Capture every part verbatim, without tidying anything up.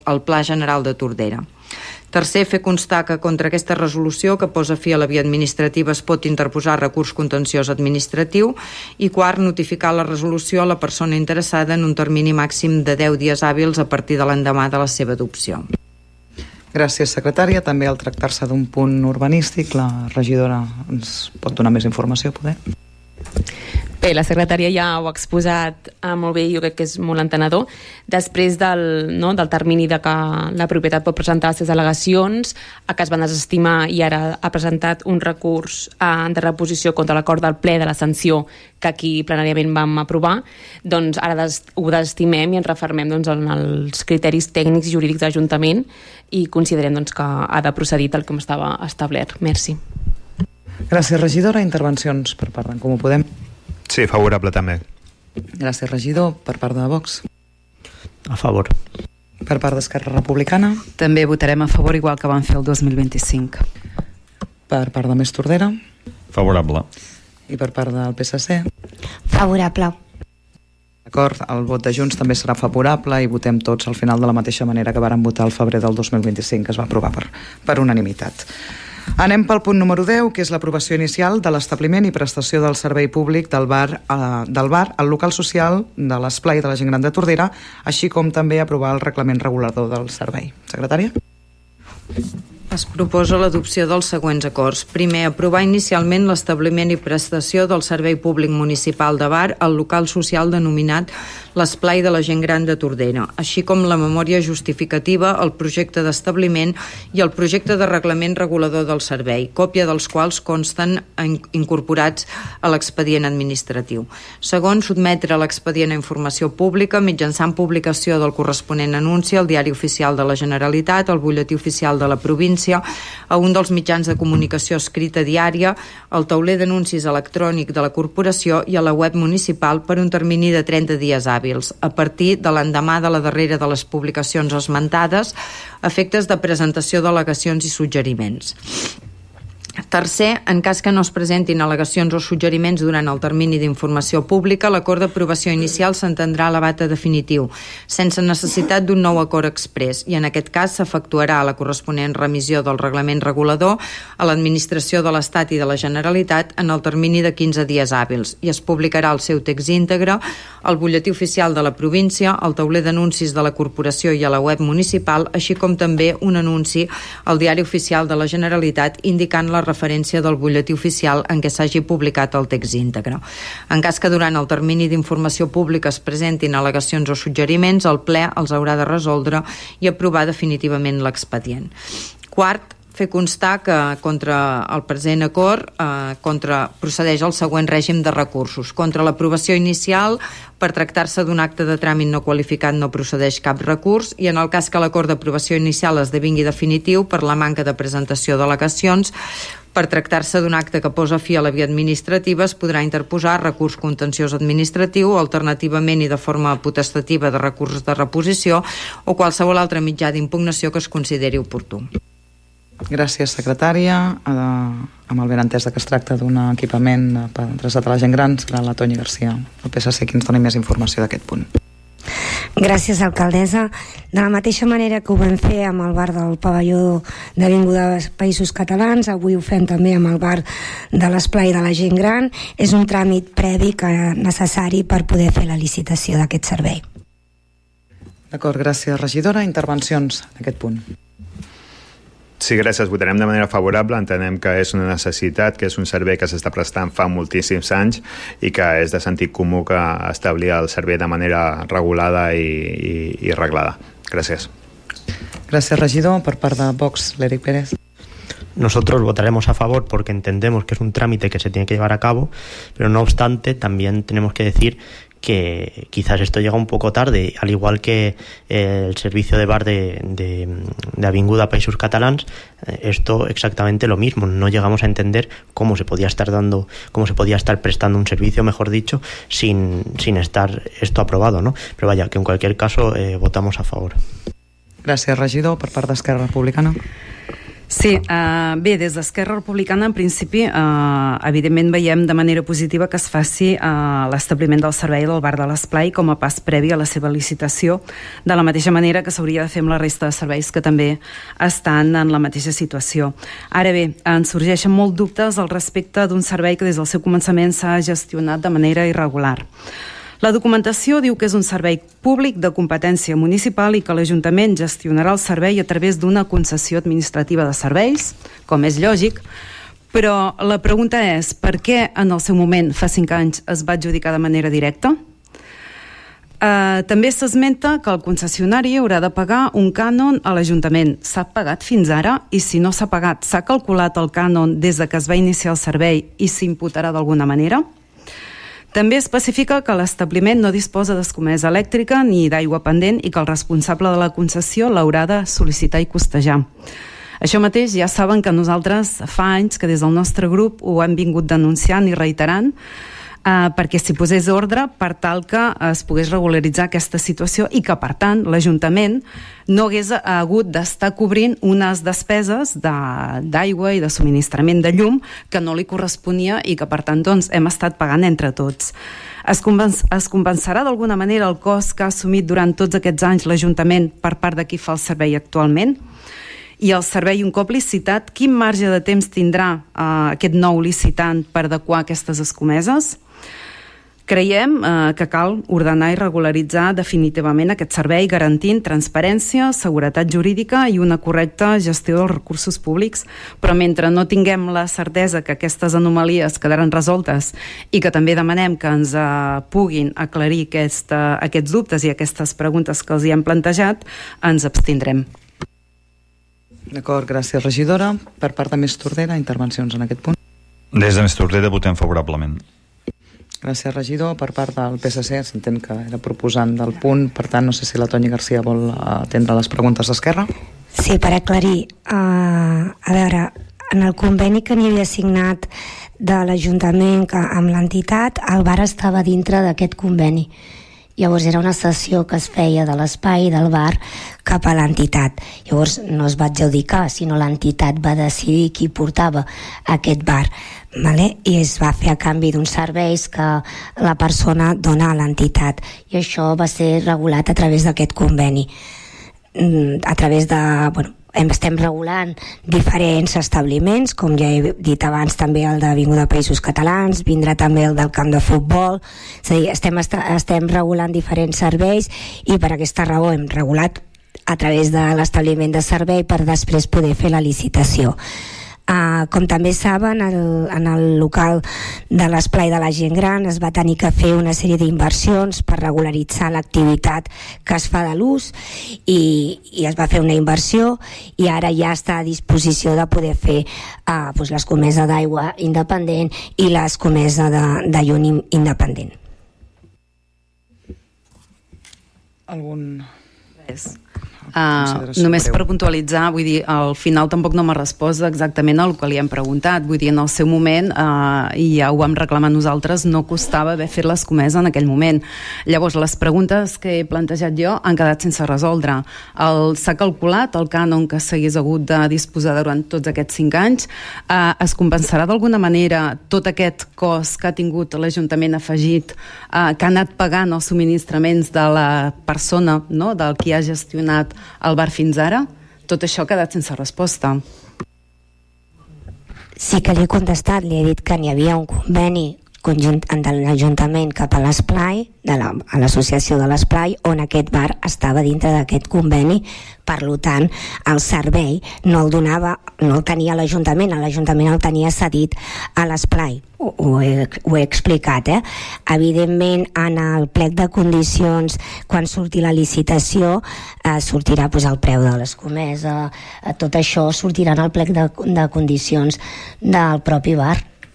al Pla General de Tordera. Tercer, fer constar que contra aquesta resolució que posa fi a la via administrativa es pot interposar recurs contenciós administratiu. I quart, notificar la resolució a la persona interessada en un termini màxim de deu dies hàbils a partir de l'endemà de la seva adopció. Gràcies, secretària. També al tractar-se d'un punt urbanístic, la regidora ens pot donar més informació, poder? Bé, la secretària ja ho ha exposat eh, molt bé i jo crec que és molt entenedor. Després del, no, del termini de que la propietat pot presentar les seves al·legacions, a que es van desestimar i ara ha presentat un recurs eh, de reposició contra l'acord del ple de la sanció que aquí plenàriament vam aprovar, doncs ara des, ho desestimem i ens refermem doncs, en els criteris tècnics i jurídics de l'Ajuntament i considerem doncs, que ha de procedir tal com estava establert. Merci. Gràcies, regidora. Intervencions per part d'en Comú Podem. Sí, favorable també. Gràcies, regidor. Per part de Vox? A favor. Per part d'Esquerra Republicana? També votarem a favor, igual que vam fer el dos mil vint-i-cinc. Per part de Més Tordera? Favorable. I per part del P S C? Favorable. D'acord, el vot de Junts també serà favorable i votem tots al final de la mateixa manera que vàrem votar el febrer del dos mil vint-i-cinc, que es va aprovar per, per unanimitat. Anem pel punt número deu, que és l'aprovació inicial de l'establiment i prestació del servei públic del bar, eh, del bar al local social de l'Esplai de la Gent Gran de Tordera, així com també aprovar el reglament regulador del servei. Secretària? Es proposa l'adopció dels següents acords. Primer, aprovar inicialment l'establiment i prestació del servei públic municipal de bar al local social denominat l'Esplai de la Gent Gran de Tordera, així com la memòria justificativa, el projecte d'establiment i el projecte de reglament regulador del servei, còpia dels quals consten incorporats a l'expedient administratiu. Segon, sotmetre l'expedient a informació pública mitjançant publicació del corresponent anunci al Diari Oficial de la Generalitat, al Butlletí Oficial de la Província, a un dels mitjans de comunicació escrita diària, al tauler d'anuncis electrònic de la corporació i a la web municipal per un termini de trenta dies hàbils, a partir de l'endemà de la darrera de les publicacions esmentades, a efectes de presentació d'al·legacions i suggeriments. Tercer, en cas que no es presentin al·legacions o suggeriments durant el termini d'informació pública, l'acord d'aprovació inicial s'entendrà elevat a definitiu, sense necessitat d'un nou acord exprés, i en aquest cas s'efectuarà la corresponent remissió del reglament regulador a l'administració de l'Estat i de la Generalitat en el termini de quinze dies hàbils, i es publicarà el seu text íntegre al Butlletí Oficial de la Província, al tauler d'anuncis de la Corporació i a la web municipal, així com també un anunci al Diari Oficial de la Generalitat indicant la referència del butlletí oficial en què s'hagi publicat el text íntegre. En cas que durant el termini d'informació pública es presentin al·legacions o suggeriments, el ple els haurà de resoldre i aprovar definitivament l'expedient. Quart, fer constar que contra el present acord eh, contra, procedeix el següent règim de recursos. Contra l'aprovació inicial, per tractar-se d'un acte de tràmit no qualificat no procedeix cap recurs, i en el cas que l'acord d'aprovació inicial esdevingui definitiu per la manca de presentació d'al·legacions, per tractar-se d'un acte que posa fi a la via administrativa es podrà interposar recurs contenciós administratiu o alternativament i de forma potestativa de recurs de reposició o qualsevol altre mitjà d'impugnació que es consideri oportú. Gràcies, secretària. Eh, amb el benentès que es tracta d'un equipament adreçat a la gent gran, serà la Tonya Garcia, el P S C, qui ens doni més informació d'aquest punt. Gràcies, alcaldessa. De la mateixa manera que ho vam fer amb el bar del pavelló d'Avinguda Països Catalans, avui ho fem també amb el bar de l'Esplai de la Gent Gran. És un tràmit previ que necessari per poder fer la licitació d'aquest servei. D'acord, gràcies, regidora. Intervencions en aquest punt. Sí, gràcies. Votarem de manera favorable. Entenem que és una necessitat, que és un servei que s'està prestant fa moltíssims anys i que és de sentit comú que establir el servei de manera regulada i, i, i reglada. Gràcies. Gràcies, regidor. Per part de Vox, l'Eric Pérez. Nosotros votaremos a favor porque entendemos que es un trámite que se tiene que llevar a cabo, pero no obstante también tenemos que decir que quizás esto llega un poco tarde, al igual que eh, el servicio de bar de, de, de Avinguda Països Catalans, eh, esto exactamente lo mismo. No llegamos a entender cómo se podía estar dando, cómo se podía estar prestando un servicio, mejor dicho, sin, sin estar esto aprobado, ¿no? Pero vaya, que en cualquier caso eh, votamos a favor. Gràcies, regidor. Per part d'Esquerra Republicana. Sí, uh, bé, des d'Esquerra Republicana, en principi, uh, evidentment veiem de manera positiva que es faci uh, l'establiment del servei del bar de l'Esplai com a pas previ a la seva licitació, de la mateixa manera que s'hauria de fer amb la resta de serveis que també estan en la mateixa situació. Ara bé, ens sorgeixen molts dubtes al respecte d'un servei que des del seu començament s'ha gestionat de manera irregular. La documentació diu que és un servei públic de competència municipal i que l'Ajuntament gestionarà el servei a través d'una concessió administrativa de serveis, com és lògic, però la pregunta és per què en el seu moment, fa cinc anys, es va adjudicar de manera directa? Uh, també s'esmenta que el concessionari haurà de pagar un cànon a l'Ajuntament. S'ha pagat fins ara? I si no s'ha pagat, s'ha calculat el cànon des de que es va iniciar el servei i s'imputarà d'alguna manera? També especifica que l'establiment no disposa d'escomesa elèctrica ni d'aigua pendent i que el responsable de la concessió l'haurà de sol·licitar i costejar. Això mateix ja saben que nosaltres fa anys que des del nostre grup ho hem vingut denunciant i reiterant Uh, perquè s'hi posés ordre per tal que es pogués regularitzar aquesta situació i que, per tant, l'Ajuntament no hagués hagut d'estar cobrint unes despeses d'aigua i de subministrament de llum que no li corresponia i que, per tant, doncs, hem estat pagant entre tots. Es, compens es compensarà d'alguna manera el cost que ha assumit durant tots aquests anys l'Ajuntament per part de qui fa el servei actualment? I el servei, un cop licitat, quin marge de temps tindrà uh, aquest nou licitant per adequar aquestes escomeses? Creiem eh, que cal ordenar i regularitzar definitivament aquest servei garantint transparència, seguretat jurídica i una correcta gestió dels recursos públics, però mentre no tinguem la certesa que aquestes anomalies quedaran resoltes i que també demanem que ens eh, puguin aclarir aquesta, aquests dubtes i aquestes preguntes que els hi hem plantejat, ens abstindrem. D'acord, gràcies, regidora. Per part de Més Tordera, intervencions en aquest punt. Des de Més Tordera votem favorablement. Gràcies, regidor. Per part del P S C, s'entén que era proposant del punt, per tant, no sé si la Toni Garcia vol atendre les preguntes d'Esquerra. Sí, per aclarir, uh, a veure, en el conveni que n'hi havia signat de l'Ajuntament amb l'entitat, el bar estava dintre d'aquest conveni. Llavors era una cessió que es feia de l'espai del bar cap a l'entitat. Llavors no es va adjudicar, sinó l'entitat va decidir qui portava aquest bar, vale? I es va fer a canvi d'uns serveis que la persona dona a l'entitat. I això va ser regulat a través d'aquest conveni. A través de... Bueno, estem regulant diferents establiments, com ja he dit abans, també el d'Avinguda Països Catalans, vindrà també el del camp de futbol, és a dir, estem, estem regulant diferents serveis i per aquesta raó hem regulat a través de l'establiment de servei per després poder fer la licitació. Uh, com també saben, el, en el local de l'esplai de la gent gran es va tenir que fer una sèrie d'inversions per regularitzar l'activitat que es fa de l'ús i, i es va fer una inversió i ara ja està a disposició de poder fer uh, doncs l'escomesa d'aigua independent i l'escomesa de, de llum independent. Algun... Res. Uh, només per puntualitzar, vull dir, al final tampoc no m'ha respost exactament el que li hem preguntat, vull dir, en el seu moment uh, i ja ho vam reclamar nosaltres, no costava haver fet l'escomesa en aquell moment. Llavors les preguntes que he plantejat jo han quedat sense resoldre. S'ha calculat el cànon que s'hagués hagut de disposar durant tots aquests cinc anys, uh, es compensarà d'alguna manera tot aquest cost que ha tingut l'Ajuntament afegit, uh, que ha anat pagant els subministraments de la persona, no?, del qui ha gestionat el bar fins ara? Tot això ha quedat sense resposta. Sí que li he contestat, li he dit que n'hi havia un conveni conjunt de l'Ajuntament cap a l'esplai, de la, a l'associació de l'esplai, on aquest bar estava dintre d'aquest conveni. Per tant, el servei no el donava, no el tenia l'Ajuntament, l'Ajuntament el tenia cedit a l'esplai. Ho, ho, he, ho he explicat, eh? Evidentment, en el plec de condicions, quan surti la licitació, eh, sortirà pues, el preu de l'escomesa, eh, tot això sortirà en el plec de, de condicions del propi bar.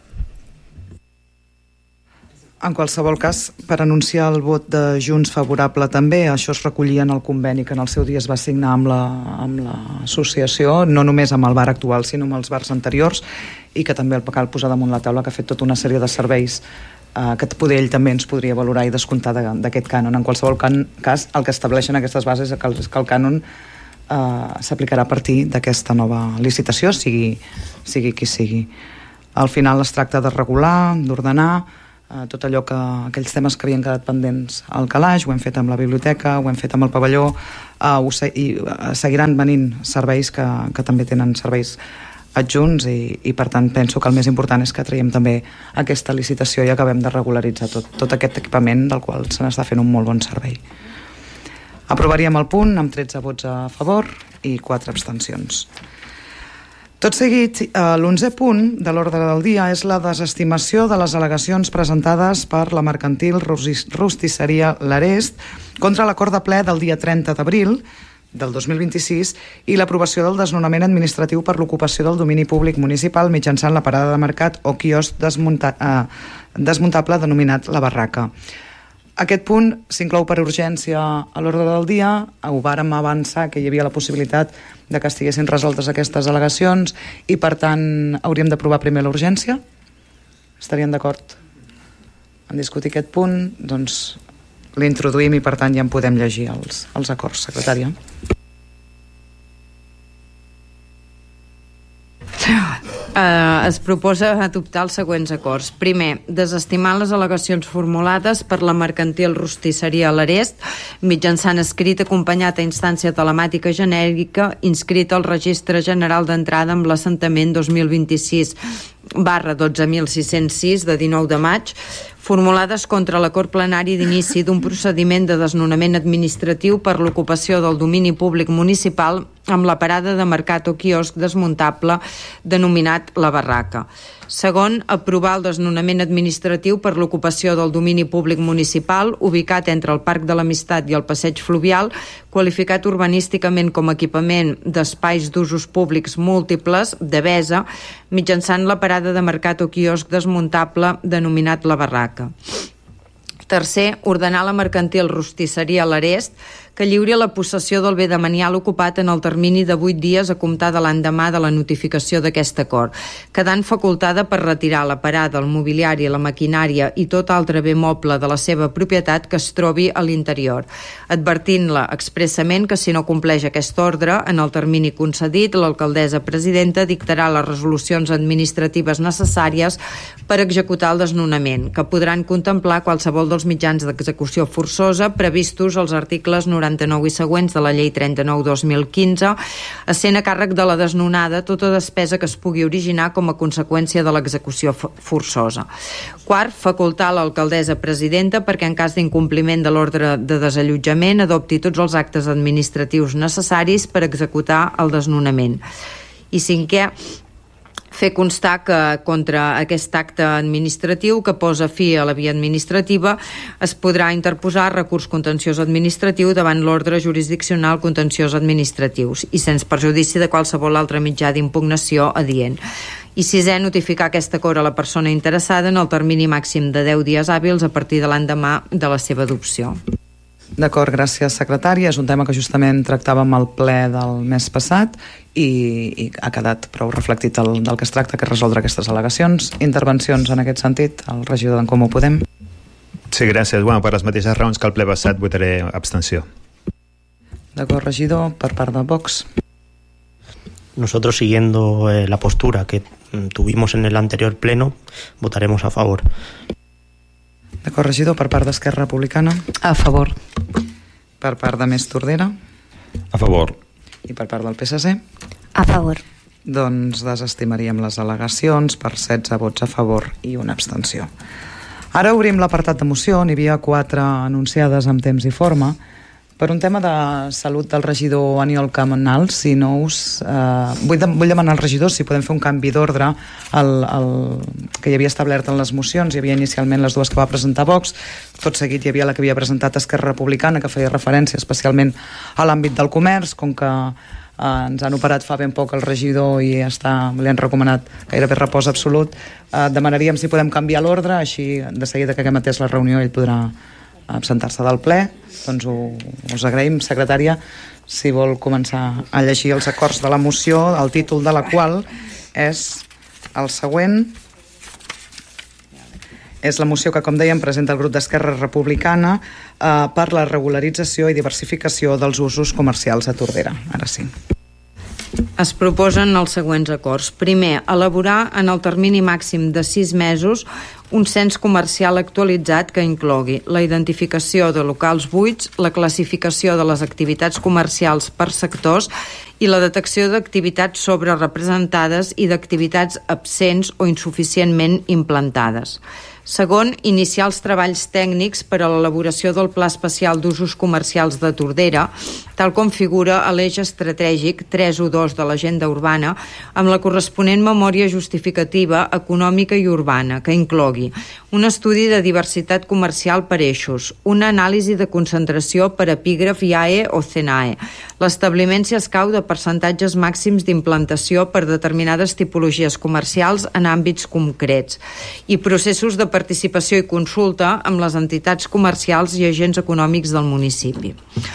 En qualsevol cas, per anunciar el vot de Junts favorable també, això es recollia en el conveni que en el seu dia es va signar amb l'associació, la, no només amb el bar actual, sinó amb els bars anteriors, i que també el cal posar damunt la taula, que ha fet tota una sèrie de serveis eh, que poder ell també ens podria valorar i descomptar d'aquest cànon. En qualsevol can, cas, el que estableixen aquestes bases és que el, que el cànon eh, s'aplicarà a partir d'aquesta nova licitació, sigui, sigui qui sigui. Al final es tracta de regular, d'ordenar eh, tot allò que, aquells temes que havien quedat pendents al calaix. Ho hem fet amb la biblioteca, ho hem fet amb el pavelló, eh, ho se i eh, seguiran venint serveis que, que també tenen serveis adjunts i, i per tant penso que el més important és que traiem també aquesta licitació i acabem de regularitzar tot, tot aquest equipament del qual se n'està fent un molt bon servei. Aprovaríem el punt amb tretze vots a favor i quatre abstencions. Tot seguit, l'onzè punt de l'ordre del dia és la desestimació de les al·legacions presentades per la mercantil Rostisseria L'Arest contra l'acord de ple del dia trenta d'abril del dos mil vint-i-sis i l'aprovació del desnonament administratiu per l'ocupació del domini públic municipal mitjançant la parada de mercat o quiosc desmunta, eh, desmuntable denominat La Barraca. Aquest punt s'inclou per urgència a l'ordre del dia. Ho vàrem avançar que hi havia la possibilitat de que estiguessin resoltes aquestes al·legacions i per tant hauríem d'aprovar primer la urgència. Estarien d'acord en discutir aquest punt? Doncs l'introduïm i per tant ja en podem llegir els, els acords, secretària. Uh, es proposa adoptar els següents acords. Primer, desestimar les al·legacions formulades per la mercantil Rostisseria L'Arest mitjançant escrit acompanyat a instància telemàtica genèrica inscrita al Registre General d'Entrada amb l'assentament dos mil vint-i-sis barra dotze mil sis-cents sis de dinou de maig, formulades contra l'acord plenari d'inici d'un procediment de desnonament administratiu per l'ocupació del domini públic municipal amb la parada de mercat o quiosc desmuntable denominat La Barraca. Segon, aprovar el desnonament administratiu per l'ocupació del domini públic municipal ubicat entre el Parc de l'Amistat i el Passeig Fluvial, qualificat urbanísticament com a equipament d'espais d'usos públics múltiples, Devesa, mitjançant la parada de mercat o quiosc desmuntable denominat La Barraca. Tercer, ordenar la mercantil Rostisseria L'Arest que lliuri la possessió del bé demanial ocupat en el termini de vuit dies a comptar de l'endemà de la notificació d'aquest acord, quedant facultada per retirar la parada, el mobiliari, la maquinària i tot altre bé moble de la seva propietat que es trobi a l'interior, advertint-la expressament que si no compleix aquest ordre, en el termini concedit, l'alcaldessa presidenta dictarà les resolucions administratives necessàries per executar el desnonament, que podran contemplar qualsevol dels mitjans d'execució forçosa previstos als articles noranta-nou i següents de la llei trenta-nou dos mil quinze, essent a càrrec de la desnonada tota despesa que es pugui originar com a conseqüència de l'execució forçosa. Quart, facultar l'alcaldessa presidenta perquè en cas d'incompliment de l'ordre de desallotjament adopti tots els actes administratius necessaris per executar el desnonament. I cinquè, fer constar que contra aquest acte administratiu que posa fi a la via administrativa es podrà interposar recurs contenciós administratiu davant l'ordre jurisdiccional contenciós administratius i sense perjudici de qualsevol altre mitjà d'impugnació adient. I sisè, notificar aquest acord a la persona interessada en el termini màxim de deu dies hàbils a partir de l'endemà de la seva adopció. D'acord, gràcies, secretària. És un tema que justament tractàvem al ple del mes passat i, i ha quedat prou reflectit el, del que es tracta, que és resoldre aquestes al·legacions. Intervencions en aquest sentit? El regidor d'en Comú Podem. Sí, gràcies. Bueno, per les mateixes raons que el ple passat votaré abstenció. D'acord, regidor, per part de Vox. Nosotros, siguiendo eh, la postura que tuvimos en el anterior pleno, votaremos a favor. D'acord, regidor, per part d'Esquerra Republicana. A favor. Per part de Més Tordera. A favor. I per part del P S C. A favor. Doncs desestimaríem les al·legacions per setze vots a favor i una abstenció. Ara obrim l'apartat de moció. N'hi havia quatre anunciades amb temps i forma. Per un tema de salut del regidor Aniol Camanal, si no us... Eh, vull, de, vull demanar al regidor si podem fer un canvi d'ordre al, al, que hi havia establert en les mocions. Hi havia inicialment les dues que va presentar Vox, tot seguit hi havia la que havia presentat Esquerra Republicana, que feia referència especialment a l'àmbit del comerç, com que eh, ens han operat fa ben poc el regidor i està, li han recomanat gairebé repòs absolut. Eh, demanaríem si podem canviar l'ordre, així de seguida que haguem atès la reunió ell podrà absentar-se del ple. Doncs ho, us agraïm, secretària, si vol començar a llegir els acords de la moció, el títol de la qual és el següent. És la moció que, com dèiem, presenta el grup d'Esquerra Republicana eh, per la regularització i diversificació dels usos comercials a Tordera. Ara sí. Es proposen els següents acords. Primer, elaborar en el termini màxim de sis mesos un cens comercial actualitzat que inclogui la identificació de locals buits, la classificació de les activitats comercials per sectors i la detecció d'activitats sobrerepresentades i d'activitats absents o insuficientment implantades. Segon, iniciar els treballs tècnics per a l'elaboració del Pla Especial d'Usos Comercials de Tordera, tal com figura a l'eix estratègic tres u dos de l'Agenda Urbana, amb la corresponent memòria justificativa econòmica i urbana, que inclogui un estudi de diversitat comercial per eixos, una anàlisi de concentració per epígraf I A E o C N A E, l'establiment si escau de percentatges màxims d'implantació per determinades tipologies comercials en àmbits concrets i processos de participació i consulta amb les entitats comercials i agents econòmics del municipi.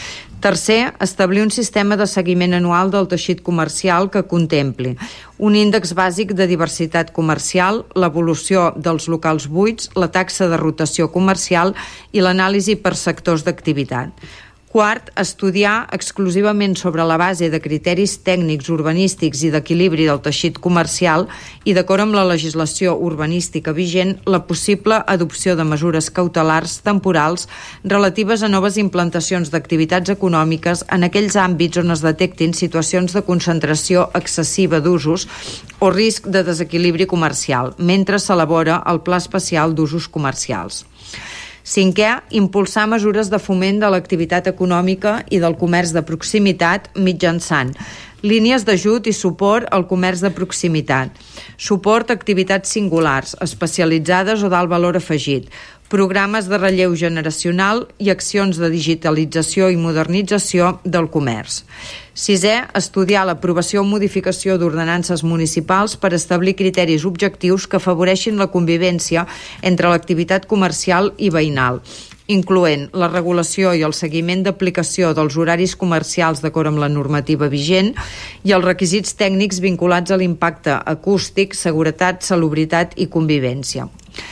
Tercer, establir un sistema de seguiment anual del teixit comercial que contempli un índex bàsic de diversitat comercial, l'evolució dels locals buits, la taxa de rotació comercial i l'anàlisi per sectors d'activitat. Quart, estudiar exclusivament sobre la base de criteris tècnics urbanístics i d'equilibri del teixit comercial i d'acord amb la legislació urbanística vigent la possible adopció de mesures cautelars temporals relatives a noves implantacions d'activitats econòmiques en aquells àmbits on es detectin situacions de concentració excessiva d'usos o risc de desequilibri comercial, mentre s'elabora el Pla Especial d'Usos Comercials. Cinquè, impulsar mesures de foment de l'activitat econòmica i del comerç de proximitat mitjançant línies d'ajut i suport al comerç de proximitat, suport a activitats singulars, especialitzades o d'alt valor afegit, programes de relleu generacional i accions de digitalització i modernització del comerç. Sisè, estudiar l'aprovació o modificació d'ordenances municipals per establir criteris objectius que afavoreixin la convivència entre l'activitat comercial i veïnal, incloent la regulació i el seguiment d'aplicació dels horaris comercials d'acord amb la normativa vigent i els requisits tècnics vinculats a l'impacte acústic, seguretat, salubritat i convivència.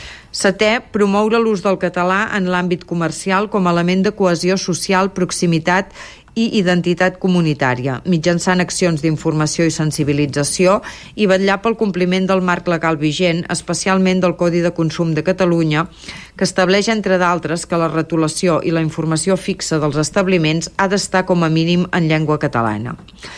Setè, promoure l'ús del català en l'àmbit comercial com a element de cohesió social, proximitat i identitat comunitària, mitjançant accions d'informació i sensibilització i vetllar pel compliment del marc legal vigent, especialment del Codi de Consum de Catalunya, que estableix, entre d'altres, que la retolació i la informació fixa dels establiments ha d'estar com a mínim en llengua catalana.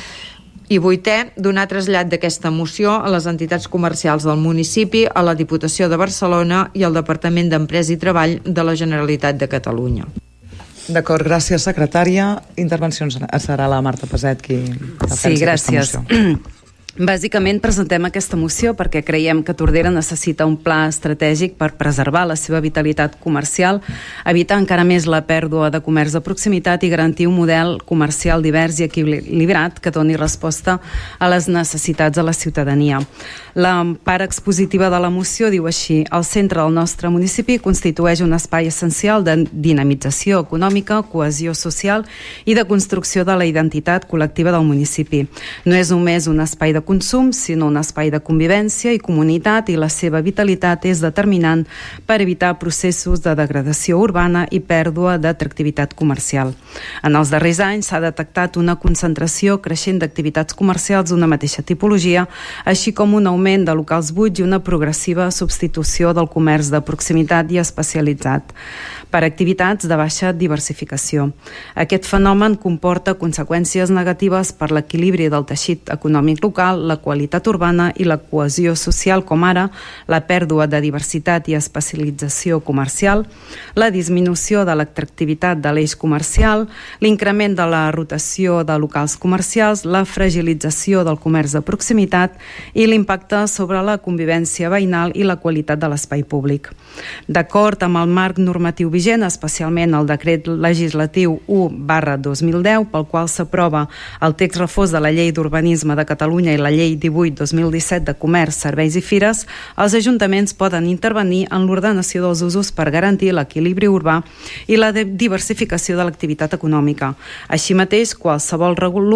I vuitè, donar trasllat d'aquesta moció a les entitats comercials del municipi, a la Diputació de Barcelona i al Departament d'Empresa i Treball de la Generalitat de Catalunya. D'acord, gràcies, secretària. Intervencions serà la Marta Peset qui defensa sí, gràcies. aquesta moció. Bàsicament presentem aquesta moció perquè creiem que Tordera necessita un pla estratègic per preservar la seva vitalitat comercial, evitar encara més la pèrdua de comerç de proximitat i garantir un model comercial divers i equilibrat que doni resposta a les necessitats de la ciutadania. La part expositiva de la moció diu així: el centre del nostre municipi constitueix un espai essencial de dinamització econòmica, cohesió social i de construcció de la identitat col·lectiva del municipi. No és només un espai de consum, sinó un espai de convivència i comunitat, i la seva vitalitat és determinant per evitar processos de degradació urbana i pèrdua d'atractivitat comercial. En els darrers anys s'ha detectat una concentració creixent d'activitats comercials d'una mateixa tipologia, així com un augment de locals buits i una progressiva substitució del comerç de proximitat i especialitzat per activitats de baixa diversificació. Aquest fenomen comporta conseqüències negatives per l'equilibri del teixit econòmic local, la qualitat urbana i la cohesió social, com ara la pèrdua de diversitat i especialització comercial, la disminució de l'atractivitat de l'eix comercial, l'increment de la rotació de locals comercials, la fragilització del comerç de proximitat i l'impacte sobre la convivència veïnal i la qualitat de l'espai públic. D'acord amb el marc normatiu vigent, especialment el decret legislatiu u barra dos mil deu, pel qual s'aprova el text refós de la Llei d'Urbanisme de Catalunya i la Llei divuit dos mil disset de Comerç, Serveis i Fires, els ajuntaments poden intervenir en l'ordenació dels usos per garantir l'equilibri urbà i la diversificació de l'activitat econòmica. Així mateix, qualsevol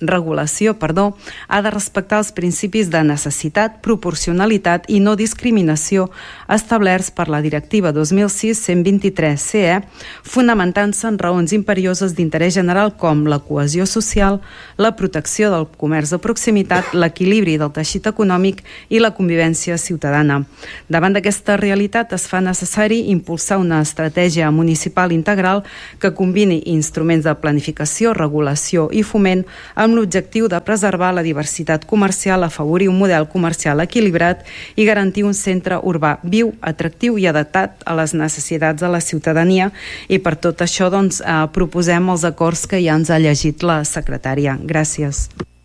regulació perdó, ha de respectar els principis de necessitat, proporcionalitat i no discriminació establerts per la Directiva dos mil sis cent vint-i-tres C E, fonamentant-se en raons imperioses d'interès general com la cohesió social, la protecció del comerç de proximitat, l'equilibri del teixit econòmic i la convivència ciutadana. Davant d'aquesta realitat es fa necessari impulsar una estratègia municipal integral que combini instruments de planificació, regulació i foment amb l'objectiu de preservar la diversitat comercial, afavorir un model comercial equilibrat i garantir un centre urbà viu, atractiu i adaptat a les necessitats de la ciutadania, i per tot això doncs, eh, proposem els acords que ja ens ha llegit la secretària. Gràcies.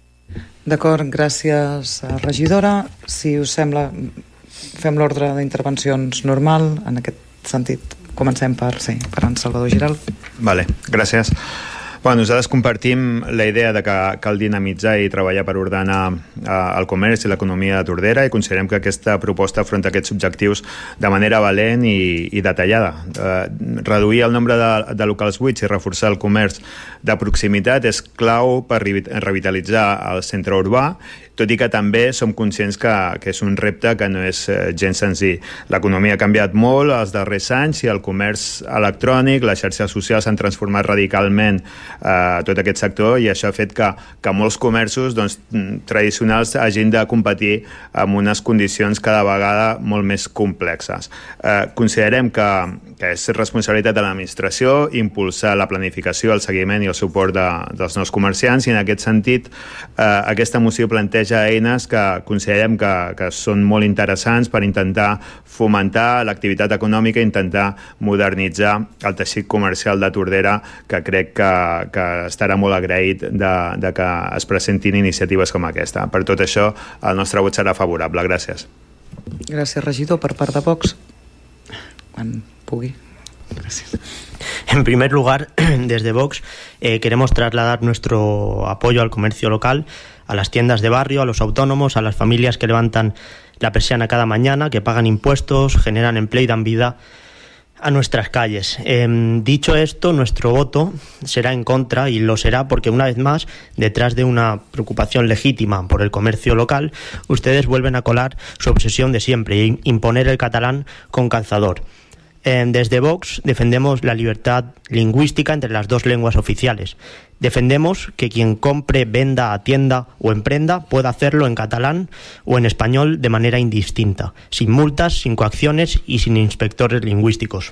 D'acord, gràcies, regidora. Si us sembla, fem l'ordre d'intervencions normal. En aquest sentit, comencem per, sí, per en Salvador Giral. Vale, gràcies. Bueno, nosaltres compartim la idea de que cal dinamitzar i treballar per ordenar eh, el comerç i l'economia de Tordera, i considerem que aquesta proposta afronta aquests objectius de manera valent i, i detallada. Eh, reduir el nombre de, de locals buits i reforçar el comerç de proximitat és clau per revitalitzar el centre urbà, tot i que també som conscients que, que és un repte que no és eh, gens senzill. L'economia ha canviat molt els darrers anys i el comerç electrònic, les xarxes socials s'han transformat radicalment eh, tot aquest sector, i això ha fet que, que molts comerços doncs, tradicionals hagin de competir amb unes condicions cada vegada molt més complexes. Eh, considerem que, que és responsabilitat de l'administració impulsar la planificació, el seguiment i el suport de, dels nous comerciants, i en aquest sentit eh, aquesta moció planteja eines que considerem que, que són molt interessants per intentar fomentar l'activitat econòmica i intentar modernitzar el teixit comercial de Tordera, que crec que, que estarà molt agraït de, de que es presentin iniciatives com aquesta. Per tot això, el nostre vot serà favorable. Gràcies. Gràcies, regidor. Per part de Vox, quan pugui. Gracias. En primer lugar, desde Vox eh, queremos trasladar nuestro apoyo al comercio local, a las tiendas de barrio, a los autónomos, a las familias que levantan la persiana cada mañana, que pagan impuestos, generan empleo y dan vida a nuestras calles. Eh, dicho esto, nuestro voto será en contra, y lo será porque, una vez más, detrás de una preocupación legítima por el comercio local, ustedes vuelven a colar su obsesión de siempre e imponer el catalán con calzador. Desde Vox defendemos la libertad lingüística entre las dos lenguas oficiales. Defendemos que quien compre, venda, atienda o emprenda pueda hacerlo en catalán o en español de manera indistinta, sin multas, sin coacciones y sin inspectores lingüísticos.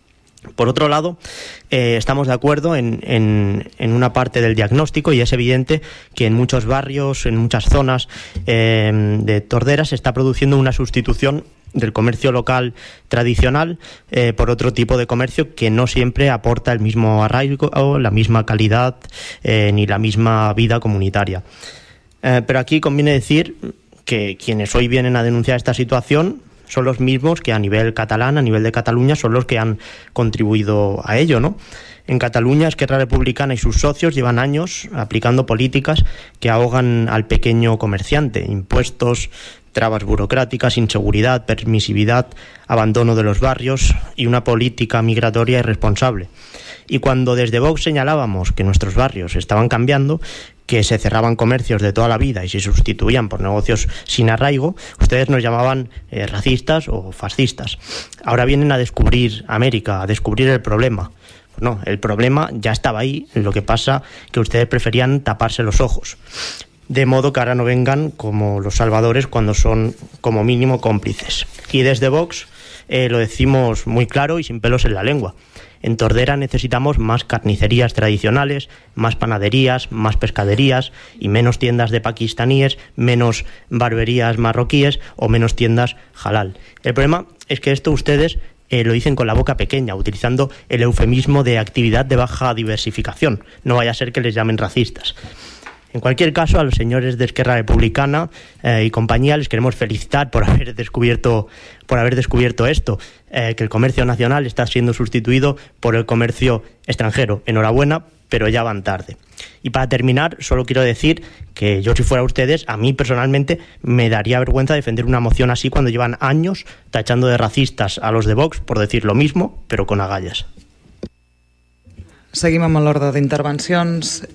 Por otro lado, eh, estamos de acuerdo en, en, en una parte del diagnóstico, y es evidente que en muchos barrios, en muchas zonas eh, de Tordera se está produciendo una sustitución del comercio local tradicional eh, por otro tipo de comercio que no siempre aporta el mismo arraigo, la misma calidad eh, ni la misma vida comunitaria. Eh, pero aquí conviene decir que quienes hoy vienen a denunciar esta situación son los mismos que a nivel catalán, a nivel de Cataluña, son los que han contribuido a ello, ¿no? En Cataluña, Esquerra Republicana y sus socios llevan años aplicando políticas que ahogan al pequeño comerciante: impuestos, trabas burocráticas, inseguridad, permisividad, abandono de los barrios y una política migratoria irresponsable. Y cuando desde Vox señalábamos que nuestros barrios estaban cambiando, que se cerraban comercios de toda la vida y se sustituían por negocios sin arraigo, ustedes nos llamaban eh, racistas o fascistas. Ahora vienen a descubrir América, a descubrir el problema. Pues no, el problema ya estaba ahí, lo que pasa que ustedes preferían taparse los ojos. De modo que ahora no vengan como los salvadores cuando son como mínimo cómplices. Y desde Vox eh, lo decimos muy claro y sin pelos en la lengua. En Tordera necesitamos más carnicerías tradicionales, más panaderías, más pescaderías y menos tiendas de pakistaníes, menos barberías marroquíes o menos tiendas halal. El problema es que esto ustedes eh, lo dicen con la boca pequeña, utilizando el eufemismo de actividad de baja diversificación. No vaya a ser que les llamen racistas. En cualquier caso, a los señores de Esquerra Republicana eh, y compañía les queremos felicitar por haber descubierto, por haber descubierto esto, eh, que el comercio nacional está siendo sustituido por el comercio extranjero. Enhorabuena, pero ya van tarde. Y para terminar, solo quiero decir que yo, si fuera ustedes, a mí personalmente me daría vergüenza defender una moción así cuando llevan años tachando de racistas a los de Vox por decir lo mismo, pero con agallas. Seguim amb l'ordre d'intervencions.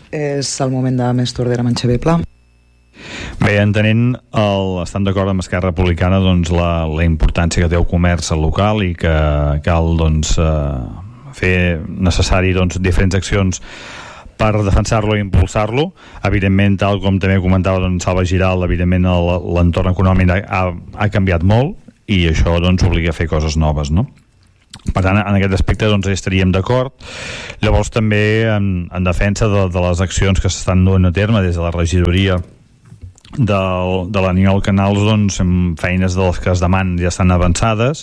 És el moment de Més Tordera amb en Xavier Pla. Bé, entenent, el, estan d'acord amb Esquerra Republicana, doncs, la, la importància que té el comerç local i que cal, doncs, eh, fer necessari, doncs, diferents accions per defensar-lo i impulsar-lo. Evidentment, tal com també comentava, doncs, Salva Giral, evidentment l'entorn econòmic ha, ha canviat molt i això, doncs, obliga a fer coses noves, no? Per tant, en aquest aspecte, doncs, estaríem d'acord. Llavors, també en, en defensa de, de les accions que s'estan duent a terme des de la regidoria del, de l'Aniol Canals, doncs, feines de les que es demanen ja estan avançades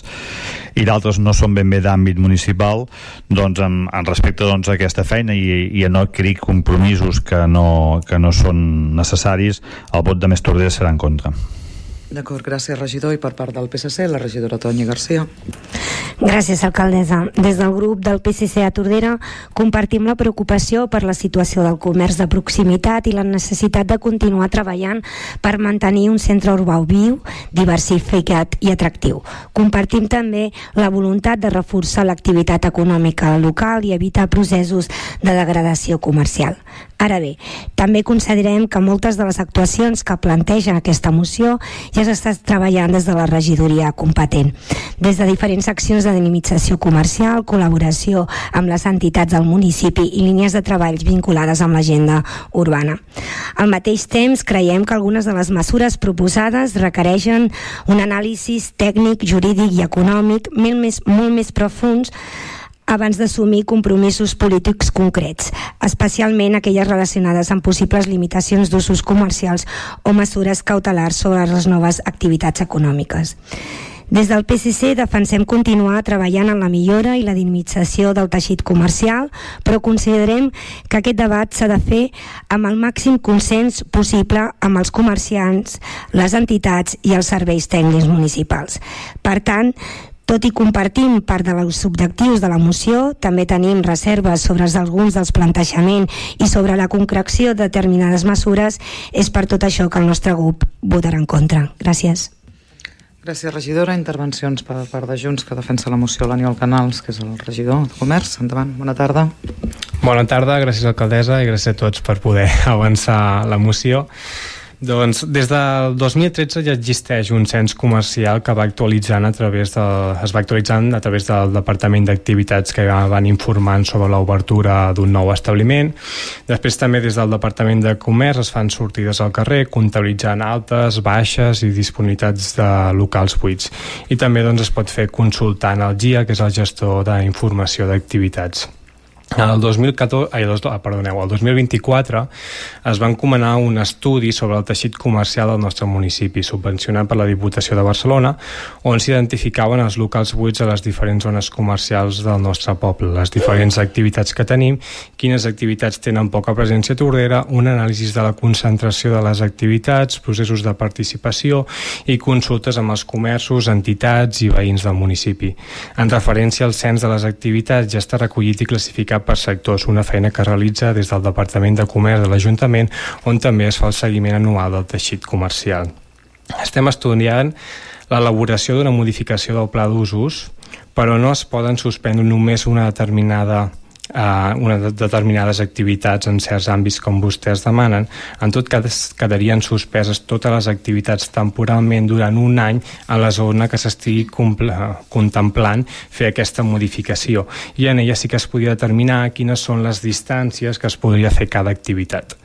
i d'altres no són ben bé d'àmbit municipal, doncs, en, en respecte, doncs, a aquesta feina i, i a no adquirir compromisos que no, que no són necessaris, el vot de Més Tordera serà en contra. D'acord, gràcies, regidor. I per part del P S C, la regidora Tonya Garcia. Gràcies, alcaldessa. Des del grup del P S C a Tordera compartim la preocupació per la situació del comerç de proximitat i la necessitat de continuar treballant per mantenir un centre urbà viu, diversificat i atractiu. Compartim també la voluntat de reforçar l'activitat econòmica local i evitar processos de degradació comercial. Ara bé, també considerem que moltes de les actuacions que planteja aquesta moció ja s'està treballant des de la regidoria competent, des de diferents accions de dinamització comercial, col·laboració amb les entitats del municipi i línies de treballs vinculades amb l'agenda urbana. Al mateix temps, creiem que algunes de les mesures proposades requereixen un anàlisi tècnic, jurídic i econòmic molt més, molt més profunds abans d'assumir compromisos polítics concrets, especialment aquelles relacionades amb possibles limitacions d'usos comercials o mesures cautelars sobre les noves activitats econòmiques. Des del P S C defensem continuar treballant en la millora i la dinamització del teixit comercial, però considerem que aquest debat s'ha de fer amb el màxim consens possible amb els comerciants, les entitats i els serveis tècnics municipals. Per tant, tot i compartim part dels objectius de la moció, també tenim reserves sobre alguns dels plantejaments i sobre la concreció de determinades mesures. És per tot això que el nostre grup votarà en contra. Gràcies. Gràcies, regidora. Intervencions per part de Junts que defensa la moció l'Aniol Canals, que és el regidor de Comerç. Endavant, bona tarda. Bona tarda, gràcies alcaldessa i gràcies a tots per poder avançar la moció. Doncs des del dos mil tretze ja existeix un cens comercial que va actualitzant a través de, es va actualitzant a través del Departament d'Activitats que van informant sobre l'obertura d'un nou establiment. Després també des del Departament de Comerç es fan sortides al carrer comptabilitzant altes, baixes i disponibilitats de locals buits. I també doncs, es pot fer consultant el G I A, que és el gestor d'informació d'activitats. El dos mil catorze, ai, dos, ah, perdoneu, el dos mil vint-i-quatre es va encomanar un estudi sobre el teixit comercial del nostre municipi, subvencionat per la Diputació de Barcelona, on s'identificaven els locals buits a les diferents zones comercials del nostre poble, les diferents activitats que tenim, quines activitats tenen poca presència a Tordera, un anàlisi de la concentració de les activitats, processos de participació i consultes amb els comerços, entitats i veïns del municipi. En referència al cens de les activitats ja està recollit i classificat per sectors, una feina que realitza des del Departament de Comerç de l'Ajuntament, on també es fa el seguiment anual del teixit comercial. Estem estudiant l'elaboració d'una modificació del pla d'usos, però no es poden suspendre només una determinada Uh, unes determinades activitats en certs àmbits com vostès demanen. En tot cas, quedarien suspeses totes les activitats temporalment durant un any a la zona que s'estigui contemplant fer aquesta modificació, i en ella sí que es podria determinar quines són les distàncies que es podria fer cada activitat.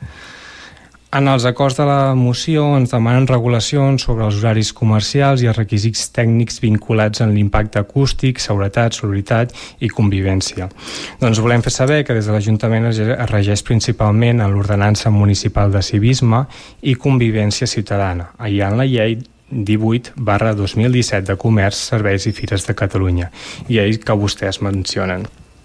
En els acords de la moció ens demanen regulacions sobre els horaris comercials i els requisits tècnics vinculats en l'impacte acústic, seguretat, sonoritat i convivència. Doncs volem fer saber que des de l'Ajuntament es regeix principalment en l'Ordenança Municipal de Civisme i Convivència Ciutadana, hi ha en la llei divuit barra dos mil disset de Comerç, Serveis i Fires de Catalunya, llei que vostès mencionen.